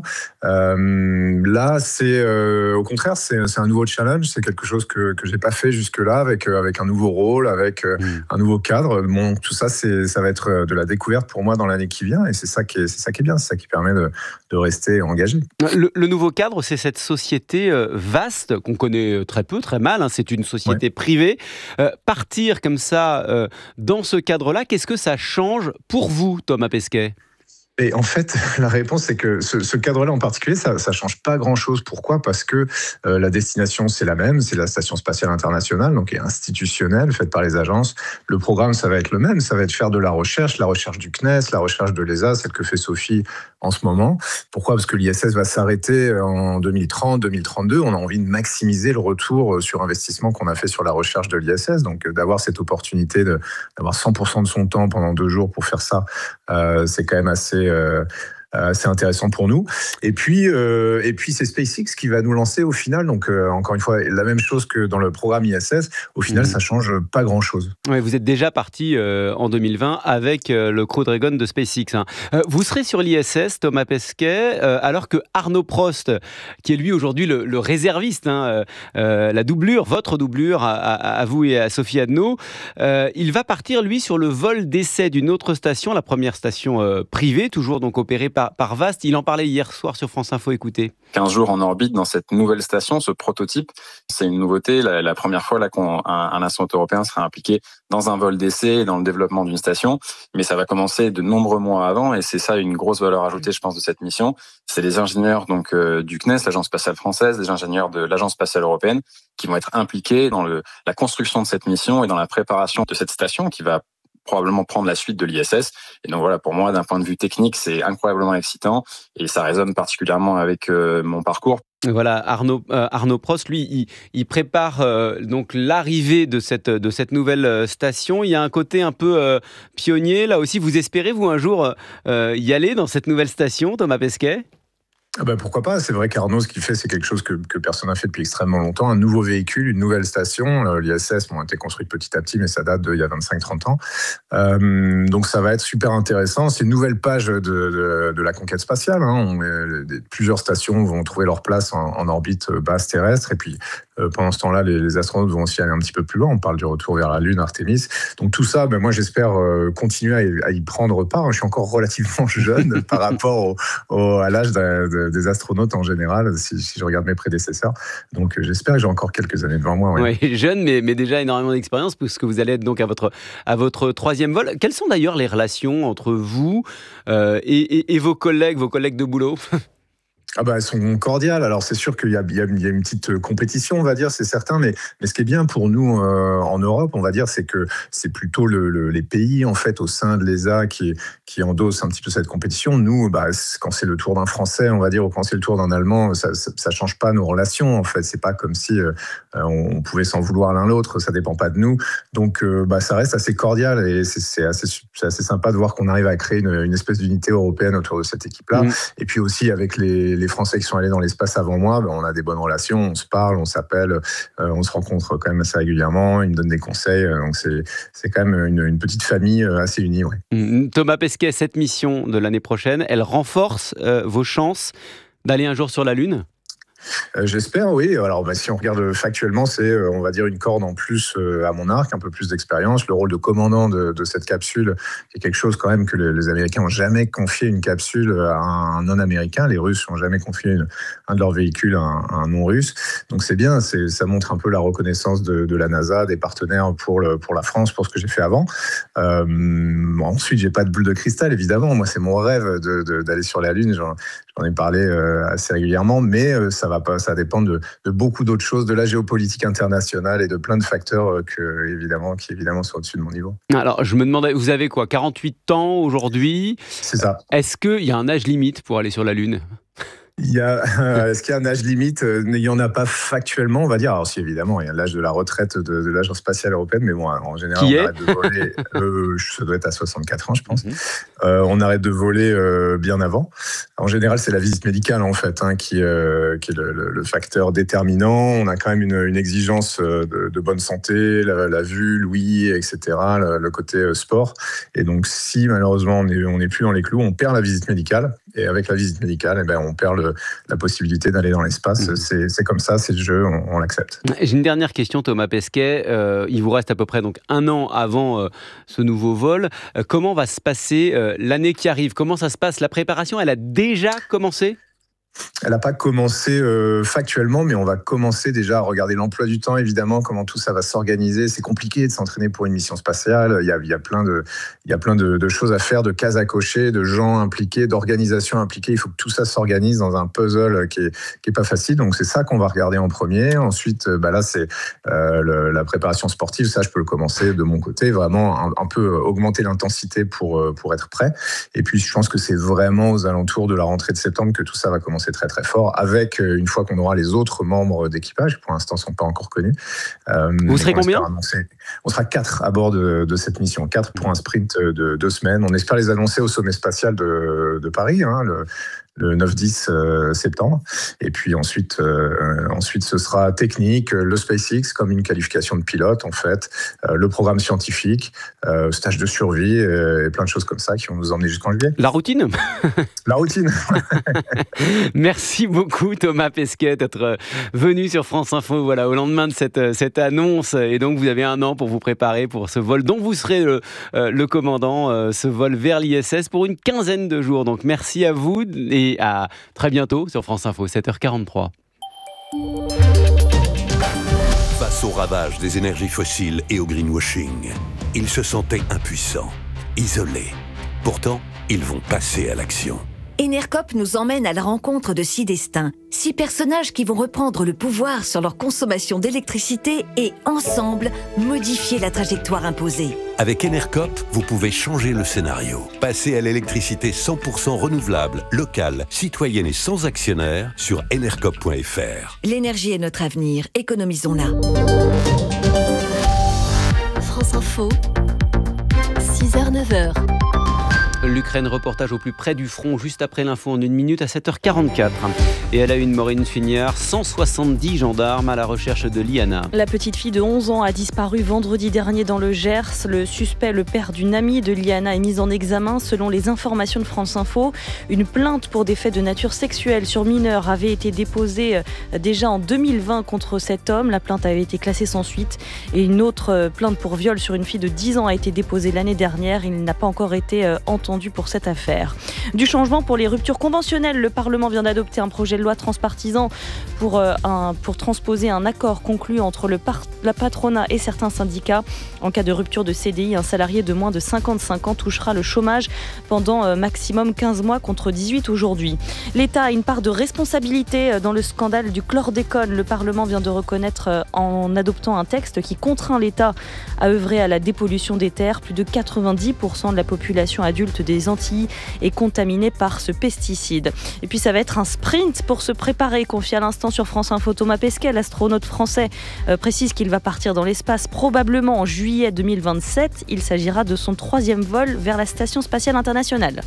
Là, c'est au contraire, c'est un nouveau challenge. C'est quelque chose que j'ai pas fait jusque-là avec un nouveau rôle, avec un nouveau cadre. Bon, tout ça, ça va être de la découverte pour moi dans l'année qui vient, et c'est ça qui est bien, c'est ça qui permet de rester engagé. Le nouveau cadre, c'est cette société vaste qu'on connaît très peu, très mal. C'est une société privée. Partir comme ça dans ce cadre-là, qu'est-ce que ça change pour vous, Thomas Pesquet ? Et en fait, la réponse, c'est que ce cadre-là en particulier, ça change pas grand-chose. Pourquoi ? Parce que la destination, c'est la même, c'est la Station spatiale internationale, donc qui est institutionnelle, faite par les agences. Le programme, ça va être le même, ça va être faire de la recherche du CNES, la recherche de l'ESA, celle que fait Sophie en ce moment. Pourquoi ? Parce que l'ISS va s'arrêter en 2030, 2032. On a envie de maximiser le retour sur investissement qu'on a fait sur la recherche de l'ISS, donc d'avoir cette opportunité d'avoir 100% de son temps pendant 2 jours pour faire ça, c'est quand même assez intéressant pour nous. Et puis c'est SpaceX qui va nous lancer au final. Donc encore une fois, la même chose que dans le programme ISS. Au final, ça change pas grand-chose. Ouais, vous êtes déjà parti en 2020 avec le Crew Dragon de SpaceX. Vous serez sur l'ISS, Thomas Pesquet, alors que Arnaud Prost, qui est lui aujourd'hui le réserviste, la doublure, votre doublure à vous et à Sophie Adno, il va partir lui sur le vol d'essai d'une autre station, la première station privée, toujours donc opérée par VAST. Il en parlait hier soir sur France Info, écoutez. 15 jours en orbite dans cette nouvelle station, ce prototype, c'est une nouveauté. La première fois là qu'un astronaute européen sera impliqué dans un vol d'essai et dans le développement d'une station. Mais ça va commencer de nombreux mois avant et c'est ça une grosse valeur ajoutée, je pense, de cette mission. C'est les ingénieurs donc du CNES, l'Agence spatiale française, les ingénieurs de l'Agence spatiale européenne qui vont être impliqués dans la construction de cette mission et dans la préparation de cette station qui va probablement prendre la suite de l'ISS. Et donc voilà, pour moi, d'un point de vue technique, c'est incroyablement excitant et ça résonne particulièrement avec mon parcours. Voilà, Arnaud Prost, lui, il prépare donc l'arrivée de cette nouvelle station. Il y a un côté un peu pionnier. Là aussi, vous espérez, vous, un jour y aller dans cette nouvelle station, Thomas Pesquet ? Pourquoi pas ? C'est vrai qu'Arnaud, ce qu'il fait, c'est quelque chose que personne n'a fait depuis extrêmement longtemps. Un nouveau véhicule, une nouvelle station. L'ISS a été construite petit à petit, mais ça date d'il y a 25-30 ans. Donc ça va être super intéressant. C'est une nouvelle page de la conquête spatiale. Plusieurs stations vont trouver leur place en orbite basse terrestre. Et puis, pendant ce temps-là, les astronautes vont aussi aller un petit peu plus loin. On parle du retour vers la Lune, Artemis. Donc tout ça, moi j'espère continuer à y prendre part. Je suis encore relativement jeune par rapport à l'âge des astronautes en général, si je regarde mes prédécesseurs. Donc j'espère que j'ai encore quelques années devant moi. Oui, jeune, mais déjà énormément d'expérience, puisque vous allez être donc à votre 3e vol. Quelles sont d'ailleurs les relations entre vous et vos collègues de boulot ? Elles sont cordiales. Alors c'est sûr qu'il y a une petite compétition, on va dire, c'est certain, mais ce qui est bien pour nous en Europe, on va dire, c'est que c'est plutôt les pays en fait au sein de l'ESA qui endossent un petit peu cette compétition. Nous, quand c'est le tour d'un Français, on va dire, ou quand c'est le tour d'un Allemand, ça change pas nos relations. En fait, c'est pas comme si on pouvait s'en vouloir l'un l'autre. Ça dépend pas de nous. Donc ça reste assez cordial et c'est assez sympa de voir qu'on arrive à créer une espèce d'unité européenne autour de cette équipe-là. Et puis aussi avec les Français qui sont allés dans l'espace avant moi, on a des bonnes relations, on se parle, on s'appelle, on se rencontre quand même assez régulièrement, ils me donnent des conseils, donc c'est quand même une petite famille assez unie. Ouais. Thomas Pesquet, cette mission de l'année prochaine, elle renforce vos chances d'aller un jour sur la Lune ? J'espère, oui. Alors, si on regarde factuellement, c'est, on va dire, une corde en plus à mon arc, un peu plus d'expérience. Le rôle de commandant de cette capsule, qui est quelque chose quand même que les Américains n'ont jamais confié une capsule à un non-américain. Les Russes n'ont jamais confié un de leurs véhicules à un non-russe. Donc c'est bien, ça montre un peu la reconnaissance de la NASA, des partenaires pour la France, pour ce que j'ai fait avant. Ensuite, j'ai pas de boule de cristal, évidemment. Moi, c'est mon rêve d'aller sur la Lune. J'en ai parlé assez régulièrement, mais ça dépend de beaucoup d'autres choses, de la géopolitique internationale et de plein de facteurs qui évidemment sont au-dessus de mon niveau. Alors, je me demandais, vous avez quoi, 48 ans aujourd'hui ? C'est ça. Est-ce qu'il y a un âge limite pour aller sur la Lune ? Est-ce qu'il y a un âge limite ? Il n'y en a pas factuellement, on va dire. Alors si, évidemment, il y a l'âge de la retraite de l'Agence spatiale européenne, mais bon, en général, on arrête de voler, ça doit être à 64 ans, je pense. On arrête de voler bien avant. En général, c'est la visite médicale, en fait, qui est le facteur déterminant. On a quand même une exigence de bonne santé, la vue, l'ouïe, etc., le côté sport. Et donc, si malheureusement, on n'est plus dans les clous, on perd la visite médicale. Et avec la visite médicale, on perd la possibilité d'aller dans l'espace. C'est comme ça, c'est le jeu, on l'accepte. J'ai une dernière question, Thomas Pesquet. Il vous reste à peu près donc 1 an avant ce nouveau vol. Comment va se passer l'année qui arrive ? Comment ça se passe ? La préparation, elle a déjà commencé ? Elle n'a pas commencé factuellement, mais on va commencer déjà à regarder l'emploi du temps, évidemment, comment tout ça va s'organiser. C'est compliqué de s'entraîner pour une mission spatiale. Il y a plein de choses à faire, de cases à cocher, de gens impliqués, d'organisations impliquées. Il faut que tout ça s'organise dans un puzzle qui est pas facile. Donc c'est ça qu'on va regarder en premier. Ensuite, là c'est la préparation sportive. Ça, je peux le commencer de mon côté, vraiment un peu augmenter l'intensité pour être prêt. Et puis je pense que c'est vraiment aux alentours de la rentrée de septembre que tout ça va commencer très très fort, avec une fois qu'on aura les autres membres d'équipage, qui pour l'instant ne sont pas encore connus. Vous serez combien ? On sera 4 à bord de cette mission, 4 pour un sprint de 2 semaines. On espère les annoncer au sommet spatial de Paris, le 9-10 septembre. Et puis ensuite, ce sera technique, le SpaceX comme une qualification de pilote, en fait, le programme scientifique, stage de survie et plein de choses comme ça qui vont nous emmener jusqu'en juillet. La routine ? La routine. Merci beaucoup Thomas Pesquet d'être venu sur France Info au lendemain de cette annonce. Et donc vous avez 1 an pour vous préparer pour ce vol dont vous serez le commandant, ce vol vers l'ISS pour une 15aine de jours. Donc merci à vous et à très bientôt sur France Info, 7h43. Face au ravage des énergies fossiles et au greenwashing, ils se sentaient impuissants, isolés. Pourtant, ils vont passer à l'action. Enercop nous emmène à la rencontre de 6 destins. 6 personnages qui vont reprendre le pouvoir sur leur consommation d'électricité et, ensemble, modifier la trajectoire imposée. Avec Enercop, vous pouvez changer le scénario. Passer à l'électricité 100% renouvelable, locale, citoyenne et sans actionnaire sur enercop.fr. L'énergie est notre avenir, économisons-la. France Info, 6h-9h. L'Ukraine, reportage au plus près du front, juste après l'info en 1 minute à 7h44. Et elle a une Maureen Funiard, 170 gendarmes à la recherche de Liana. La petite fille de 11 ans a disparu vendredi dernier dans le Gers. Le suspect, le père d'une amie de Liana, est mis en examen selon les informations de France Info. Une plainte pour des faits de nature sexuelle sur mineurs avait été déposée déjà en 2020 contre cet homme. La plainte avait été classée sans suite. Et une autre plainte pour viol sur une fille de 10 ans a été déposée l'année dernière. Il n'a pas encore été entendu pour cette affaire. Du changement pour les ruptures conventionnelles. Le Parlement vient d'adopter un projet de loi transpartisan pour transposer un accord conclu entre la patronat et certains syndicats. En cas de rupture de CDI, un salarié de moins de 55 ans touchera le chômage pendant maximum 15 mois contre 18 aujourd'hui. L'État a une part de responsabilité dans le scandale du chlordécone. Le Parlement vient de reconnaître en adoptant un texte qui contraint l'État à œuvrer à la dépollution des terres. Plus de 90% de la population adulte des Antilles est contaminée par ce pesticide. Et puis ça va être un sprint pour se préparer, confié à l'instant sur France Info. Thomas Pesquet, l'astronaute français, précise qu'il va partir dans l'espace probablement en juillet 2027. Il s'agira de son 3e vol vers la Station Spatiale Internationale.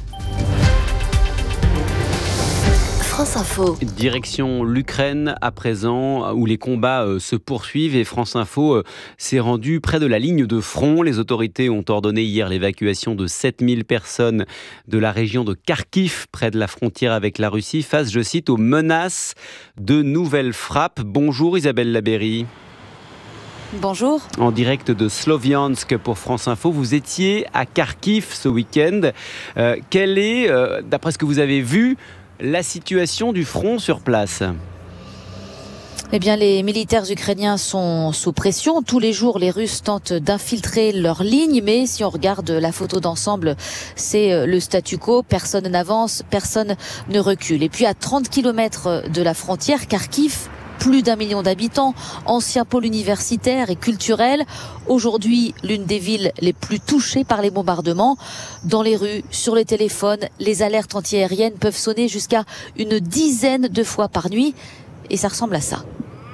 France Info. Direction l'Ukraine à présent, où les combats se poursuivent et France Info s'est rendu près de la ligne de front. Les autorités ont ordonné hier l'évacuation de 7000 personnes de la région de Kharkiv, près de la frontière avec la Russie, face, je cite, aux menaces de nouvelles frappes. Bonjour Isabelle Labéry. Bonjour. En direct de Sloviansk pour France Info, vous étiez à Kharkiv ce week-end. Quelle est, d'après ce que vous avez vu, la situation du front sur place? Eh bien, les militaires ukrainiens sont sous pression. Tous les jours, les Russes tentent d'infiltrer leur ligne. Mais si on regarde la photo d'ensemble, c'est le statu quo. Personne n'avance, personne ne recule. Et puis, à 30 km de la frontière, Kharkiv, plus d'1 million d'habitants, ancien pôle universitaire et culturel. Aujourd'hui, l'une des villes les plus touchées par les bombardements. Dans les rues, sur les téléphones, les alertes antiaériennes peuvent sonner jusqu'à une dizaine de fois par nuit. Et ça ressemble à ça.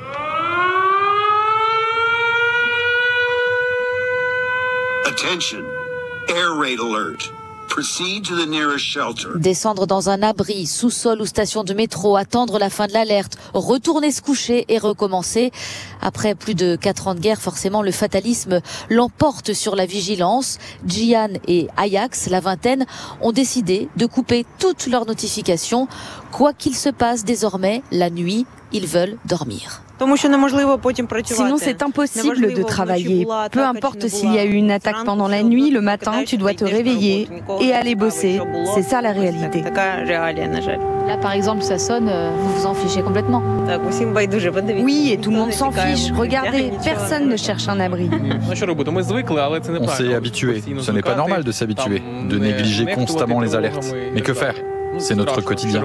Attention, air raid alert. Proceed to the nearest shelter. Descendre dans un abri, sous-sol ou station de métro, attendre la fin de l'alerte, retourner se coucher et recommencer. Après plus de 4 ans de guerre, forcément, le fatalisme l'emporte sur la vigilance. Gian et Ajax, la vingtaine, ont décidé de couper toutes leurs notifications. Quoi qu'il se passe désormais, la nuit, ils veulent dormir. Sinon, c'est impossible de travailler. Peu importe s'il y a eu une attaque pendant la nuit, le matin, tu dois te réveiller et aller bosser. C'est ça la réalité. Là, par exemple, ça sonne, vous vous en fichez complètement. Oui, et tout le monde s'en fiche. Regardez, personne ne cherche un abri. On s'est habitué. Ce n'est pas normal de s'habituer, de négliger constamment les alertes. Mais que faire ? C'est notre quotidien.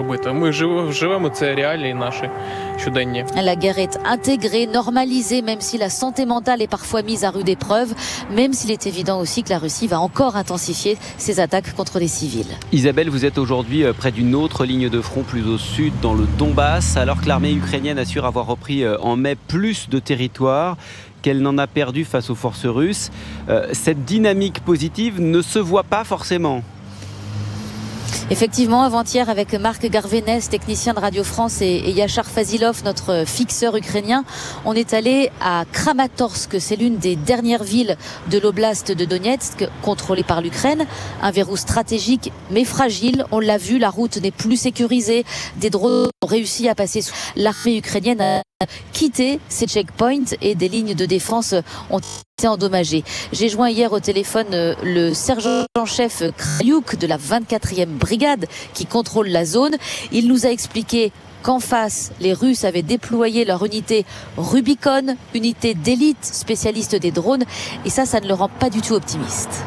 La guerre est intégrée, normalisée, même si la santé mentale est parfois mise à rude épreuve, même s'il est évident aussi que la Russie va encore intensifier ses attaques contre les civils. Isabelle, vous êtes aujourd'hui près d'une autre ligne de front plus au sud, dans le Donbass, alors que l'armée ukrainienne assure avoir repris en mai plus de territoire qu'elle n'en a perdu face aux forces russes. Cette dynamique positive ne se voit pas forcément. Effectivement, avant-hier, avec Marc Garvenès, technicien de Radio France, et Yachar Fazilov, notre fixeur ukrainien, on est allé à Kramatorsk. C'est l'une des dernières villes de l'oblast de Donetsk, contrôlée par l'Ukraine. Un verrou stratégique, mais fragile. On l'a vu, la route n'est plus sécurisée. Des drones ont réussi à passer sous. L'armée ukrainienne a quitté ces checkpoints et des lignes de défense ont été endommagées. J'ai joint hier au téléphone le sergent-chef Krayuk de la 24e brigade qui contrôle la zone. Il nous a expliqué qu'en face, les Russes avaient déployé leur unité Rubicon, unité d'élite spécialiste des drones, et ça ne le rend pas du tout optimiste.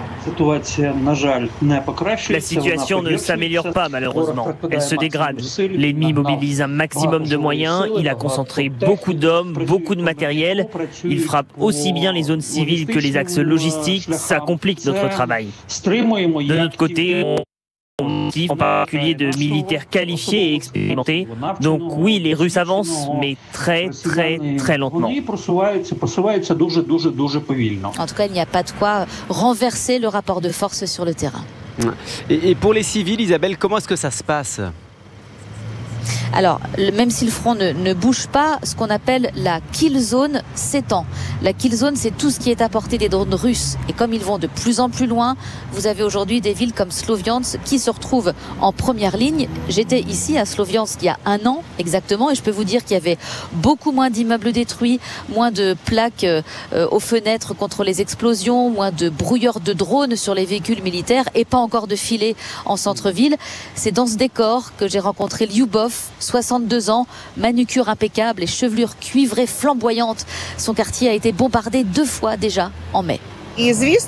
La situation ne s'améliore pas malheureusement, elle se dégrade. L'ennemi mobilise un maximum de moyens, il a concentré beaucoup d'hommes, beaucoup de matériel, il frappe aussi bien les zones civiles que les axes logistiques, ça complique notre travail. De notre côté, en particulier de militaires qualifiés et expérimentés. Donc oui, les Russes avancent, mais très lentement. En tout cas, il n'y a pas de quoi renverser le rapport de force sur le terrain. Et pour les civils, Isabelle, comment est-ce que ça se passe ? Alors, même si le front ne bouge pas, ce qu'on appelle la kill zone s'étend. La kill zone, c'est tout ce qui est à portée des drones russes. Et comme ils vont de plus en plus loin, vous avez aujourd'hui des villes comme Sloviansk qui se retrouvent en première ligne. J'étais ici à Sloviansk il y a 1 an exactement, et je peux vous dire qu'il y avait beaucoup moins d'immeubles détruits, moins de plaques aux fenêtres contre les explosions, moins de brouilleurs de drones sur les véhicules militaires et pas encore de filets en centre-ville. C'est dans ce décor que j'ai rencontré Lyubov, 62 ans, manucure impeccable et chevelure cuivrée flamboyante. Son quartier a été bombardé 2 fois déjà en mai. Les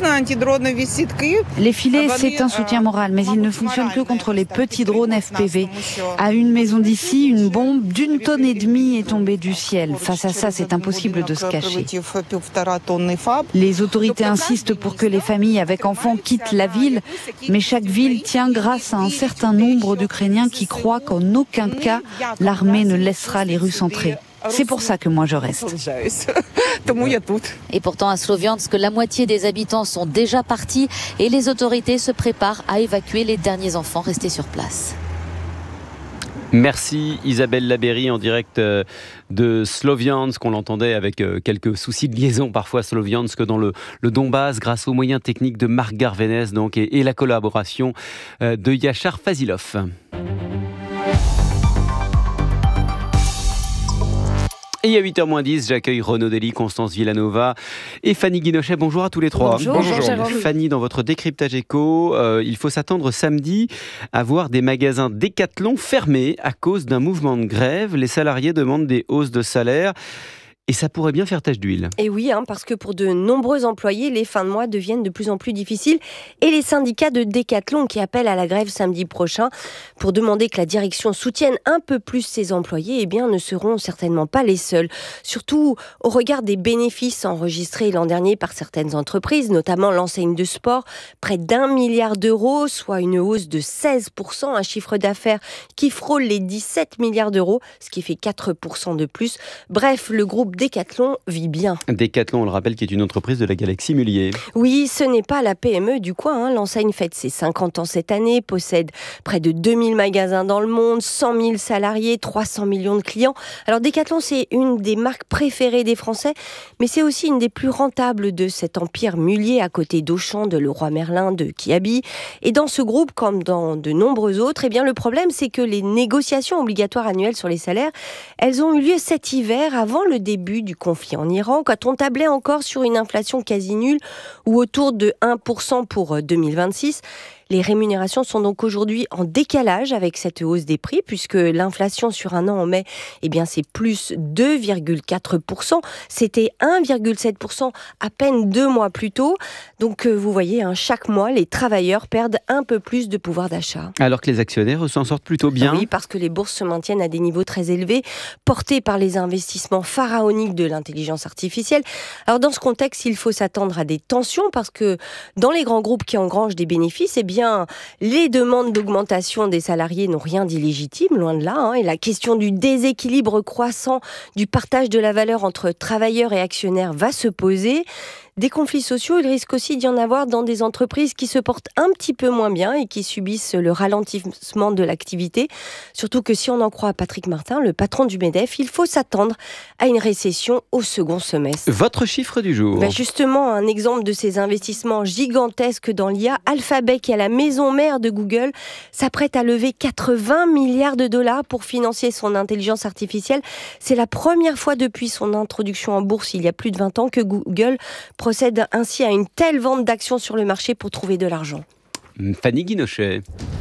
filets, c'est un soutien moral, mais ils ne fonctionnent que contre les petits drones FPV. À une maison d'ici, une bombe d'1,5 tonne est tombée du ciel. Face à ça, c'est impossible de se cacher. Les autorités insistent pour que les familles avec enfants quittent la ville, mais chaque ville tient grâce à un certain nombre d'Ukrainiens qui croient qu'en aucun cas, l'armée ne laissera les Russes entrer. C'est pour ça que moi je reste. Et pourtant à Sloviansk, la moitié des habitants sont déjà partis et les autorités se préparent à évacuer les derniers enfants restés sur place. Merci Isabelle Labéry en direct de Sloviansk. On l'entendait avec quelques soucis de liaison parfois Sloviansk dans le Donbass grâce aux moyens techniques de Marc Garvenès donc, et la collaboration de Yachar Fazilov. Et à 8h-10, j'accueille Renaud Dely, Constance Villanova et Fanny Guinochet. Bonjour à tous les trois. Bonjour. Fanny, dans votre décryptage éco, il faut s'attendre samedi à voir des magasins Decathlon fermés à cause d'un mouvement de grève. Les salariés demandent des hausses de salaire. Et ça pourrait bien faire tache d'huile. Et oui, parce que pour de nombreux employés, les fins de mois deviennent de plus en plus difficiles. Et les syndicats de Decathlon qui appellent à la grève samedi prochain pour demander que la direction soutienne un peu plus ses employés, ne seront certainement pas les seuls. Surtout au regard des bénéfices enregistrés l'an dernier par certaines entreprises, notamment l'enseigne de sport, près d'1 milliard d'euros, soit une hausse de 16%, un chiffre d'affaires qui frôle les 17 milliards d'euros, ce qui fait 4% de plus. Bref, le groupe Decathlon vit bien. Decathlon, on le rappelle, qui est une entreprise de la galaxie Mullier. Oui, ce n'est pas la PME du coin. L'enseigne fête ses 50 ans cette année, possède près de 2000 magasins dans le monde, 100 000 salariés, 300 millions de clients. Alors Decathlon, c'est une des marques préférées des Français, mais c'est aussi une des plus rentables de cet empire Mullier, à côté d'Auchan, de Leroy Merlin, de Kiabi. Et dans ce groupe, comme dans de nombreux autres, eh bien, le problème, c'est que les négociations obligatoires annuelles sur les salaires, elles ont eu lieu cet hiver, avant le début du conflit en Iran, quand on tablait encore sur une inflation quasi nulle ou autour de 1% pour 2026. Les rémunérations sont donc aujourd'hui en décalage avec cette hausse des prix, puisque l'inflation sur un an en mai, eh bien, c'est plus 2,4%. C'était 1,7% à peine 2 mois plus tôt. Donc, vous voyez, chaque mois, les travailleurs perdent un peu plus de pouvoir d'achat. Alors que les actionnaires s'en sortent plutôt bien. Oui, parce que les bourses se maintiennent à des niveaux très élevés, portés par les investissements pharaoniques de l'intelligence artificielle. Alors, dans ce contexte, il faut s'attendre à des tensions, parce que dans les grands groupes qui engrangent des bénéfices, eh bien, les demandes d'augmentation des salariés n'ont rien d'illégitime, loin de là. Et la question du déséquilibre croissant du partage de la valeur entre travailleurs et actionnaires va se poser. Des conflits sociaux, il risque aussi d'y en avoir dans des entreprises qui se portent un petit peu moins bien et qui subissent le ralentissement de l'activité. Surtout que si on en croit à Patrick Martin, le patron du MEDEF, il faut s'attendre à une récession au second semestre. Votre chiffre du jour. Justement, un exemple de ces investissements gigantesques dans l'IA, Alphabet, qui est la maison mère de Google, s'apprête à lever 80 milliards de dollars pour financer son intelligence artificielle. C'est la première fois depuis son introduction en bourse il y a plus de 20 ans que Google procède ainsi à une telle vente d'actions sur le marché pour trouver de l'argent. Fanny Guinochet.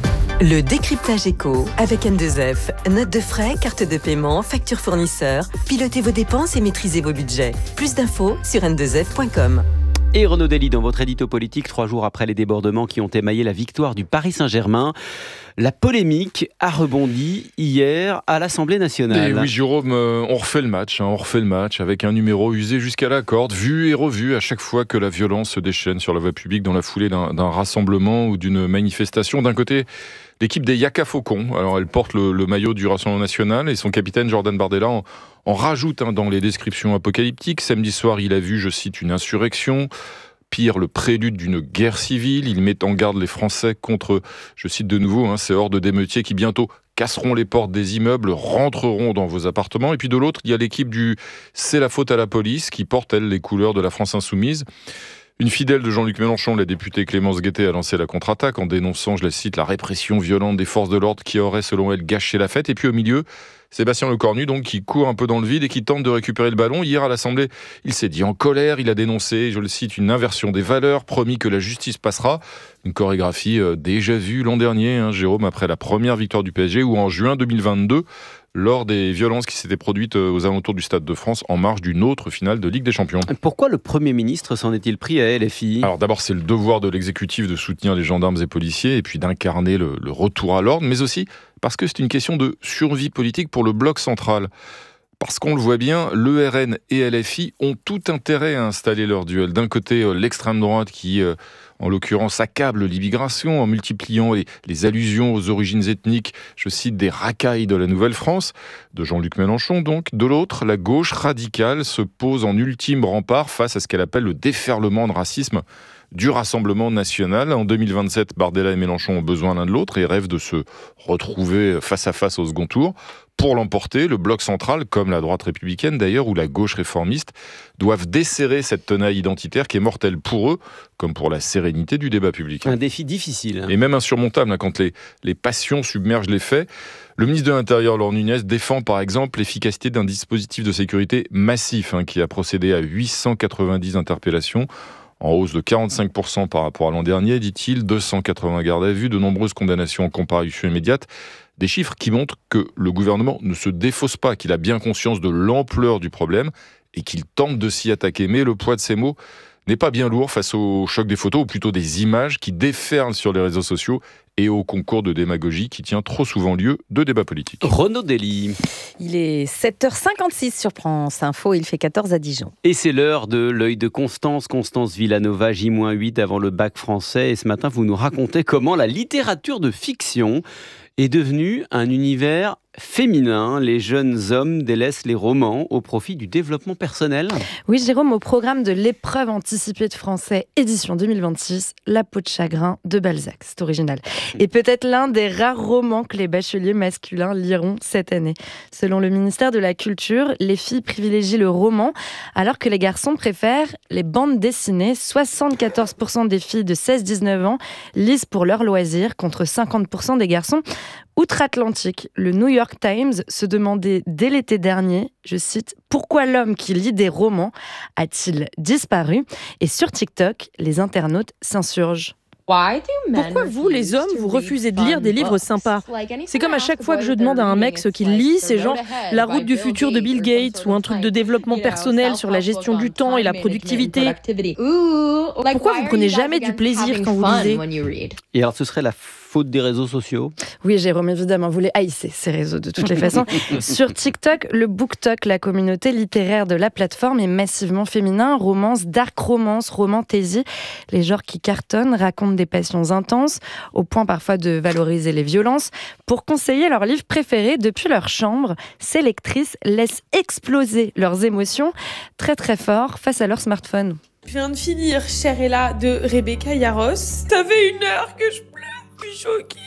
Le décryptage éco avec N2F. Note de frais, carte de paiement, facture fournisseur. Pilotez vos dépenses et maîtrisez vos budgets. Plus d'infos sur n2f.com. Et Renaud Dely, dans votre édito politique, 3 jours après les débordements qui ont émaillé la victoire du Paris Saint-Germain, la polémique a rebondi hier à l'Assemblée nationale. Et oui, Jérôme, on refait le match avec un numéro usé jusqu'à la corde, vu et revu à chaque fois que la violence se déchaîne sur la voie publique dans la foulée d'un rassemblement ou d'une manifestation. D'un côté, l'équipe des Yaka Faucons, alors elle porte le maillot du Rassemblement national et son capitaine Jordan Bardella en rajoute dans les descriptions apocalyptiques. Samedi soir, il a vu, je cite, une insurrection. Pire, le prélude d'une guerre civile. Il met en garde les Français contre, je cite de nouveau, ces hordes d'émeutiers qui bientôt casseront les portes des immeubles, rentreront dans vos appartements. Et puis de l'autre, il y a l'équipe du « C'est la faute à la police » qui porte, elle, les couleurs de la France insoumise. Une fidèle de Jean-Luc Mélenchon, la députée Clémence Guettet, a lancé la contre-attaque en dénonçant, je la cite, la répression violente des forces de l'ordre qui aurait, selon elle, gâché la fête. Et puis au milieu, Sébastien Lecornu, donc, qui court un peu dans le vide et qui tente de récupérer le ballon. Hier à l'Assemblée, il s'est dit en colère, il a dénoncé, je le cite, une inversion des valeurs, promis que la justice passera. Une chorégraphie déjà vue l'an dernier, Jérôme, après la première victoire du PSG, ou en juin 2022, lors des violences qui s'étaient produites aux alentours du Stade de France en marge d'une autre finale de Ligue des Champions. Pourquoi le Premier ministre s'en est-il pris à LFI ? Alors d'abord, c'est le devoir de l'exécutif de soutenir les gendarmes et policiers et puis d'incarner le retour à l'ordre, mais aussi parce que c'est une question de survie politique pour le bloc central. Parce qu'on le voit bien, le RN et LFI ont tout intérêt à installer leur duel. D'un côté, l'extrême droite qui, en l'occurrence, accable l'immigration en multipliant les allusions aux origines ethniques, je cite, des racailles de la Nouvelle-France, de Jean-Luc Mélenchon donc. De l'autre, la gauche radicale se pose en ultime rempart face à ce qu'elle appelle le déferlement de racisme du Rassemblement national. En 2027, Bardella et Mélenchon ont besoin l'un de l'autre et rêvent de se retrouver face à face au second tour. Pour l'emporter, le bloc central, comme la droite républicaine d'ailleurs, ou la gauche réformiste, doivent desserrer cette tenaille identitaire qui est mortelle pour eux, comme pour la sérénité du débat public. Un défi difficile. Et même insurmontable quand les passions submergent les faits. Le ministre de l'Intérieur, Laure Nunez, défend par exemple l'efficacité d'un dispositif de sécurité massif qui a procédé à 890 interpellations, en hausse de 45% par rapport à l'an dernier, dit-il, 280 gardes à vue, de nombreuses condamnations en comparution immédiate. Des chiffres qui montrent que le gouvernement ne se défausse pas, qu'il a bien conscience de l'ampleur du problème et qu'il tente de s'y attaquer. Mais le poids de ces mots n'est pas bien lourd face au choc des photos, ou plutôt des images qui déferlent sur les réseaux sociaux et au concours de démagogie qui tient trop souvent lieu de débats politiques. Renaud Dely. Il est 7h56 sur France Info, il fait 14 à Dijon. Et c'est l'heure de l'œil de Constance Villanova, J-8 avant le bac français. Et ce matin, vous nous racontez comment la littérature de fiction est devenue un univers féminin. Les jeunes hommes délaissent les romans au profit du développement personnel. Oui, Jérôme, au programme de l'épreuve anticipée de français édition 2026, La peau de chagrin de Balzac. C'est original. Et peut-être l'un des rares romans que les bacheliers masculins liront cette année. Selon le ministère de la Culture, les filles privilégient le roman alors que les garçons préfèrent les bandes dessinées. 74% des filles de 16-19 ans lisent pour leur loisir contre 50% des garçons. Outre-Atlantique, le New York Times se demandait dès l'été dernier, je cite, « Pourquoi l'homme qui lit des romans a-t-il disparu ?» Et sur TikTok, les internautes s'insurgent. Pourquoi vous, les hommes, vous refusez de lire des livres sympas ? C'est comme à chaque fois que je demande à un mec ce qu'il lit, c'est genre La route du futur de Bill Gates ou un truc de développement personnel sur la gestion du temps et la productivité. Pourquoi vous prenez jamais du plaisir quand vous lisez ? Et alors ce serait la faute des réseaux sociaux ? Oui, Jérôme, évidemment, vous les haïssez, ces réseaux, de toutes les façons. Sur TikTok, le BookTok, la communauté littéraire de la plateforme, est massivement féminin. Romance, dark romance, romantasy. Les genres qui cartonnent racontent des passions intenses, au point parfois de valoriser les violences. Pour conseiller leurs livres préférés depuis leur chambre, ces lectrices laissent exploser leurs émotions très très fort face à leur smartphone. Je viens de finir Cherella de Rebecca Yarros. Ça fait 1 heure que je pleure. Je suis choquée.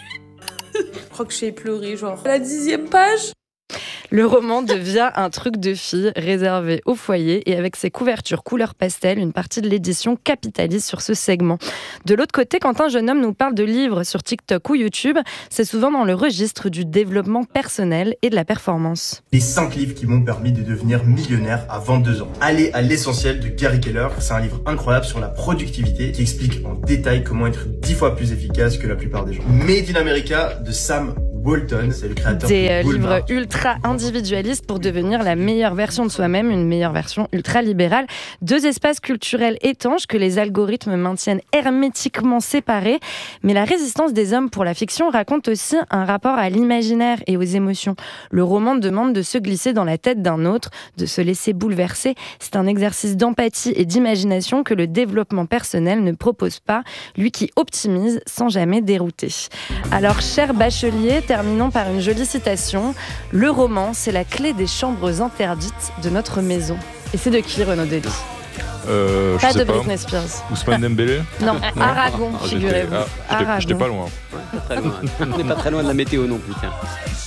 Je crois que j'ai pleuré, genre, à la 10e page. Le roman devient un truc de fille réservé au foyer et avec ses couvertures couleur pastel, une partie de l'édition capitalise sur ce segment. De l'autre côté, quand un jeune homme nous parle de livres sur TikTok ou YouTube, c'est souvent dans le registre du développement personnel et de la performance. Les 5 livres qui m'ont permis de devenir millionnaire à 22 ans. Allez à l'essentiel de Gary Keller. C'est un livre incroyable sur la productivité qui explique en détail comment être 10 fois plus efficace que la plupart des gens. Made in America de Sam Walton, c'est le créateur des de livres ultra individualistes pour devenir la meilleure version de soi-même, une meilleure version ultra libérale. 2 espaces culturels étanches que les algorithmes maintiennent hermétiquement séparés. Mais la résistance des hommes pour la fiction raconte aussi un rapport à l'imaginaire et aux émotions. Le roman demande de se glisser dans la tête d'un autre, de se laisser bouleverser. C'est un exercice d'empathie et d'imagination que le développement personnel ne propose pas, lui qui optimise sans jamais dérouter. Alors, cher bachelier, terminons par une jolie citation. Le roman, c'est la clé des chambres interdites de notre maison. Et c'est de qui, Renaud Dely ? Pas de Britney Spears. Ousmane Dembélé ? Non, Aragon, figurez-vous. J'étais pas loin. Pas très loin. On n'est pas très loin de la météo non plus. Tiens.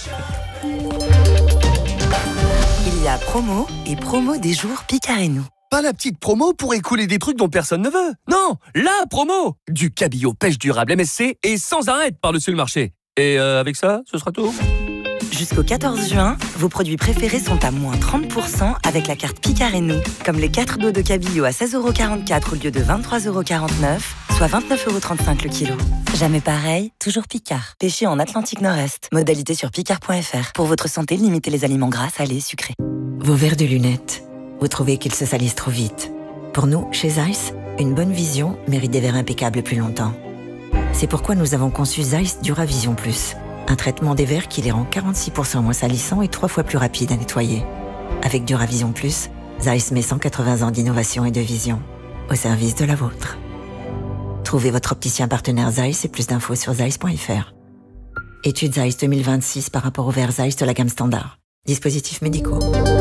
Il y a promo et promo des jours Picard et nous. Pas la petite promo pour écouler des trucs dont personne ne veut. Non, la promo ! Du cabillaud pêche durable MSC et sans arrêt par-dessus le marché. Et avec ça, ce sera tout. Jusqu'au 14 juin, vos produits préférés sont à moins 30% avec la carte Picard et nous. Comme les 4 dos de cabillaud à 16,44€ au lieu de 23,49€, soit 29,35€ le kilo. Jamais pareil, toujours Picard. Pêché en Atlantique Nord-Est. Modalité sur picard.fr. Pour votre santé, limitez les aliments gras, salés, sucrés. Vos verres de lunettes, vous trouvez qu'ils se salissent trop vite. Pour nous, chez Zeiss, une bonne vision mérite des verres impeccables plus longtemps. C'est pourquoi nous avons conçu Zeiss Duravision Plus, un traitement des verres qui les rend 46% moins salissants et 3 fois plus rapides à nettoyer. Avec Duravision Plus, Zeiss met 180 ans d'innovation et de vision au service de la vôtre. Trouvez votre opticien partenaire Zeiss et plus d'infos sur zeiss.fr. Étude Zeiss 2026 par rapport aux verres Zeiss de la gamme standard. Dispositifs médicaux.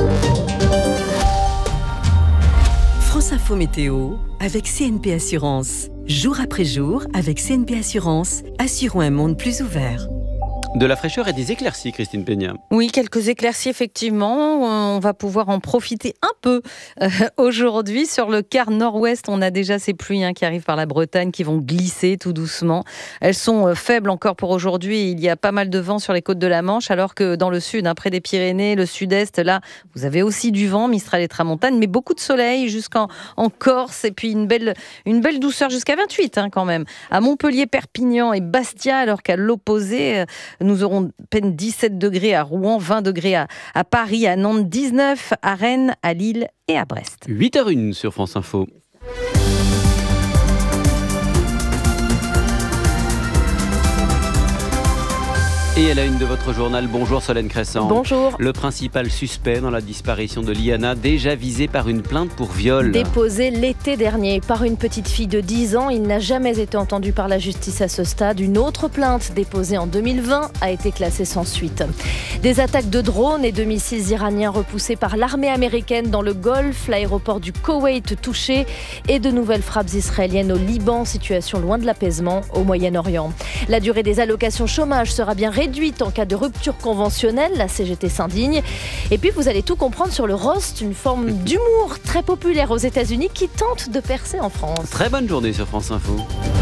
France Info Météo avec CNP Assurance. Jour après jour, avec CNP Assurance, assurons un monde plus ouvert. De la fraîcheur et des éclaircies, Christine Peña. Oui, quelques éclaircies, effectivement. On va pouvoir en profiter un peu aujourd'hui. Sur le quart nord-ouest, on a déjà ces pluies qui arrivent par la Bretagne, qui vont glisser tout doucement. Elles sont faibles encore pour aujourd'hui. Il y a pas mal de vent sur les côtes de la Manche, alors que dans le sud, près des Pyrénées, le sud-est, là, vous avez aussi du vent, Mistral et Tramontane, mais beaucoup de soleil jusqu'en Corse, et puis une belle douceur jusqu'à 28 quand même. À Montpellier, Perpignan et Bastia, alors qu'à l'opposé, nous aurons à peine 17 degrés à Rouen, 20 degrés à Paris, à Nantes, 19 à Rennes, à Lille et à Brest. 8h01 sur France Info. Et à la une de votre journal, bonjour Solène Crescent. Bonjour. Le principal suspect dans la disparition de Liana, déjà visé par une plainte pour viol. Déposé l'été dernier par une petite fille de 10 ans, il n'a jamais été entendu par la justice à ce stade. Une autre plainte déposée en 2020 a été classée sans suite. Des attaques de drones et de missiles iraniens repoussés par l'armée américaine dans le Golfe, l'aéroport du Koweït touché et de nouvelles frappes israéliennes au Liban, situation loin de l'apaisement au Moyen-Orient. La durée des allocations chômage sera bien réduite en cas de rupture conventionnelle, la CGT s'indigne. Et puis vous allez tout comprendre sur le roast, une forme d'humour très populaire aux États-Unis qui tente de percer en France. Très bonne journée sur France Info.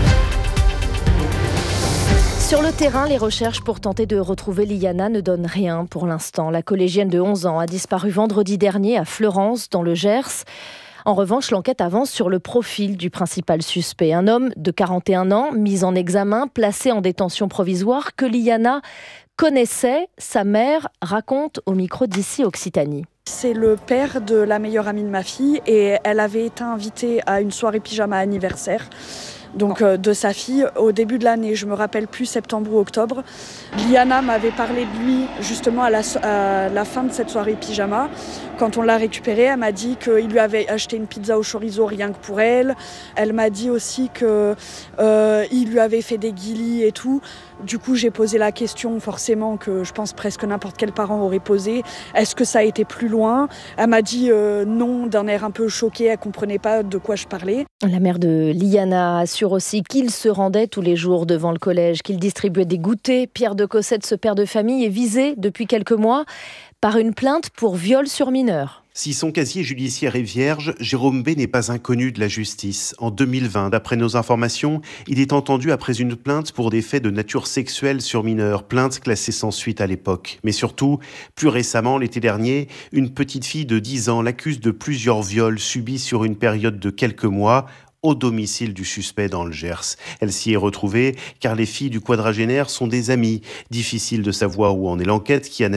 Sur le terrain, les recherches pour tenter de retrouver Liana ne donnent rien pour l'instant. La collégienne de 11 ans a disparu vendredi dernier à Fleurance, dans le Gers. En revanche, l'enquête avance sur le profil du principal suspect. Un homme de 41 ans, mis en examen, placé en détention provisoire, que Liana connaissait. Sa mère raconte au micro d'Ici Occitanie. C'est le père de la meilleure amie de ma fille et elle avait été invitée à une soirée pyjama anniversaire. Donc de sa fille au début de l'année, je me rappelle plus septembre ou octobre. Liana m'avait parlé de lui justement à la fin de cette soirée pyjama. Quand on l'a récupérée, elle m'a dit qu'il lui avait acheté une pizza au chorizo rien que pour elle. Elle m'a dit aussi qu'il lui avait fait des guilis et tout. Du coup, j'ai posé la question forcément que je pense presque n'importe quel parent aurait posé. Est-ce que ça a été plus loin ? Elle m'a dit non, d'un air un peu choqué, elle comprenait pas de quoi je parlais. La mère de Liana assure aussi qu'il se rendait tous les jours devant le collège, qu'il distribuait des goûters. Pierre de Cossette, ce père de famille, est visé depuis quelques mois par une plainte pour viol sur mineur. Si son casier judiciaire est vierge, Jérôme B. n'est pas inconnu de la justice. En 2020, d'après nos informations, il est entendu après une plainte pour des faits de nature sexuelle sur mineurs, plainte classée sans suite à l'époque. Mais surtout, plus récemment, l'été dernier, une petite fille de 10 ans l'accuse de plusieurs viols subis sur une période de quelques mois au domicile du suspect dans le Gers. Elle s'y est retrouvée car les filles du quadragénaire sont des amies. Difficile de savoir où en est l'enquête qui analyse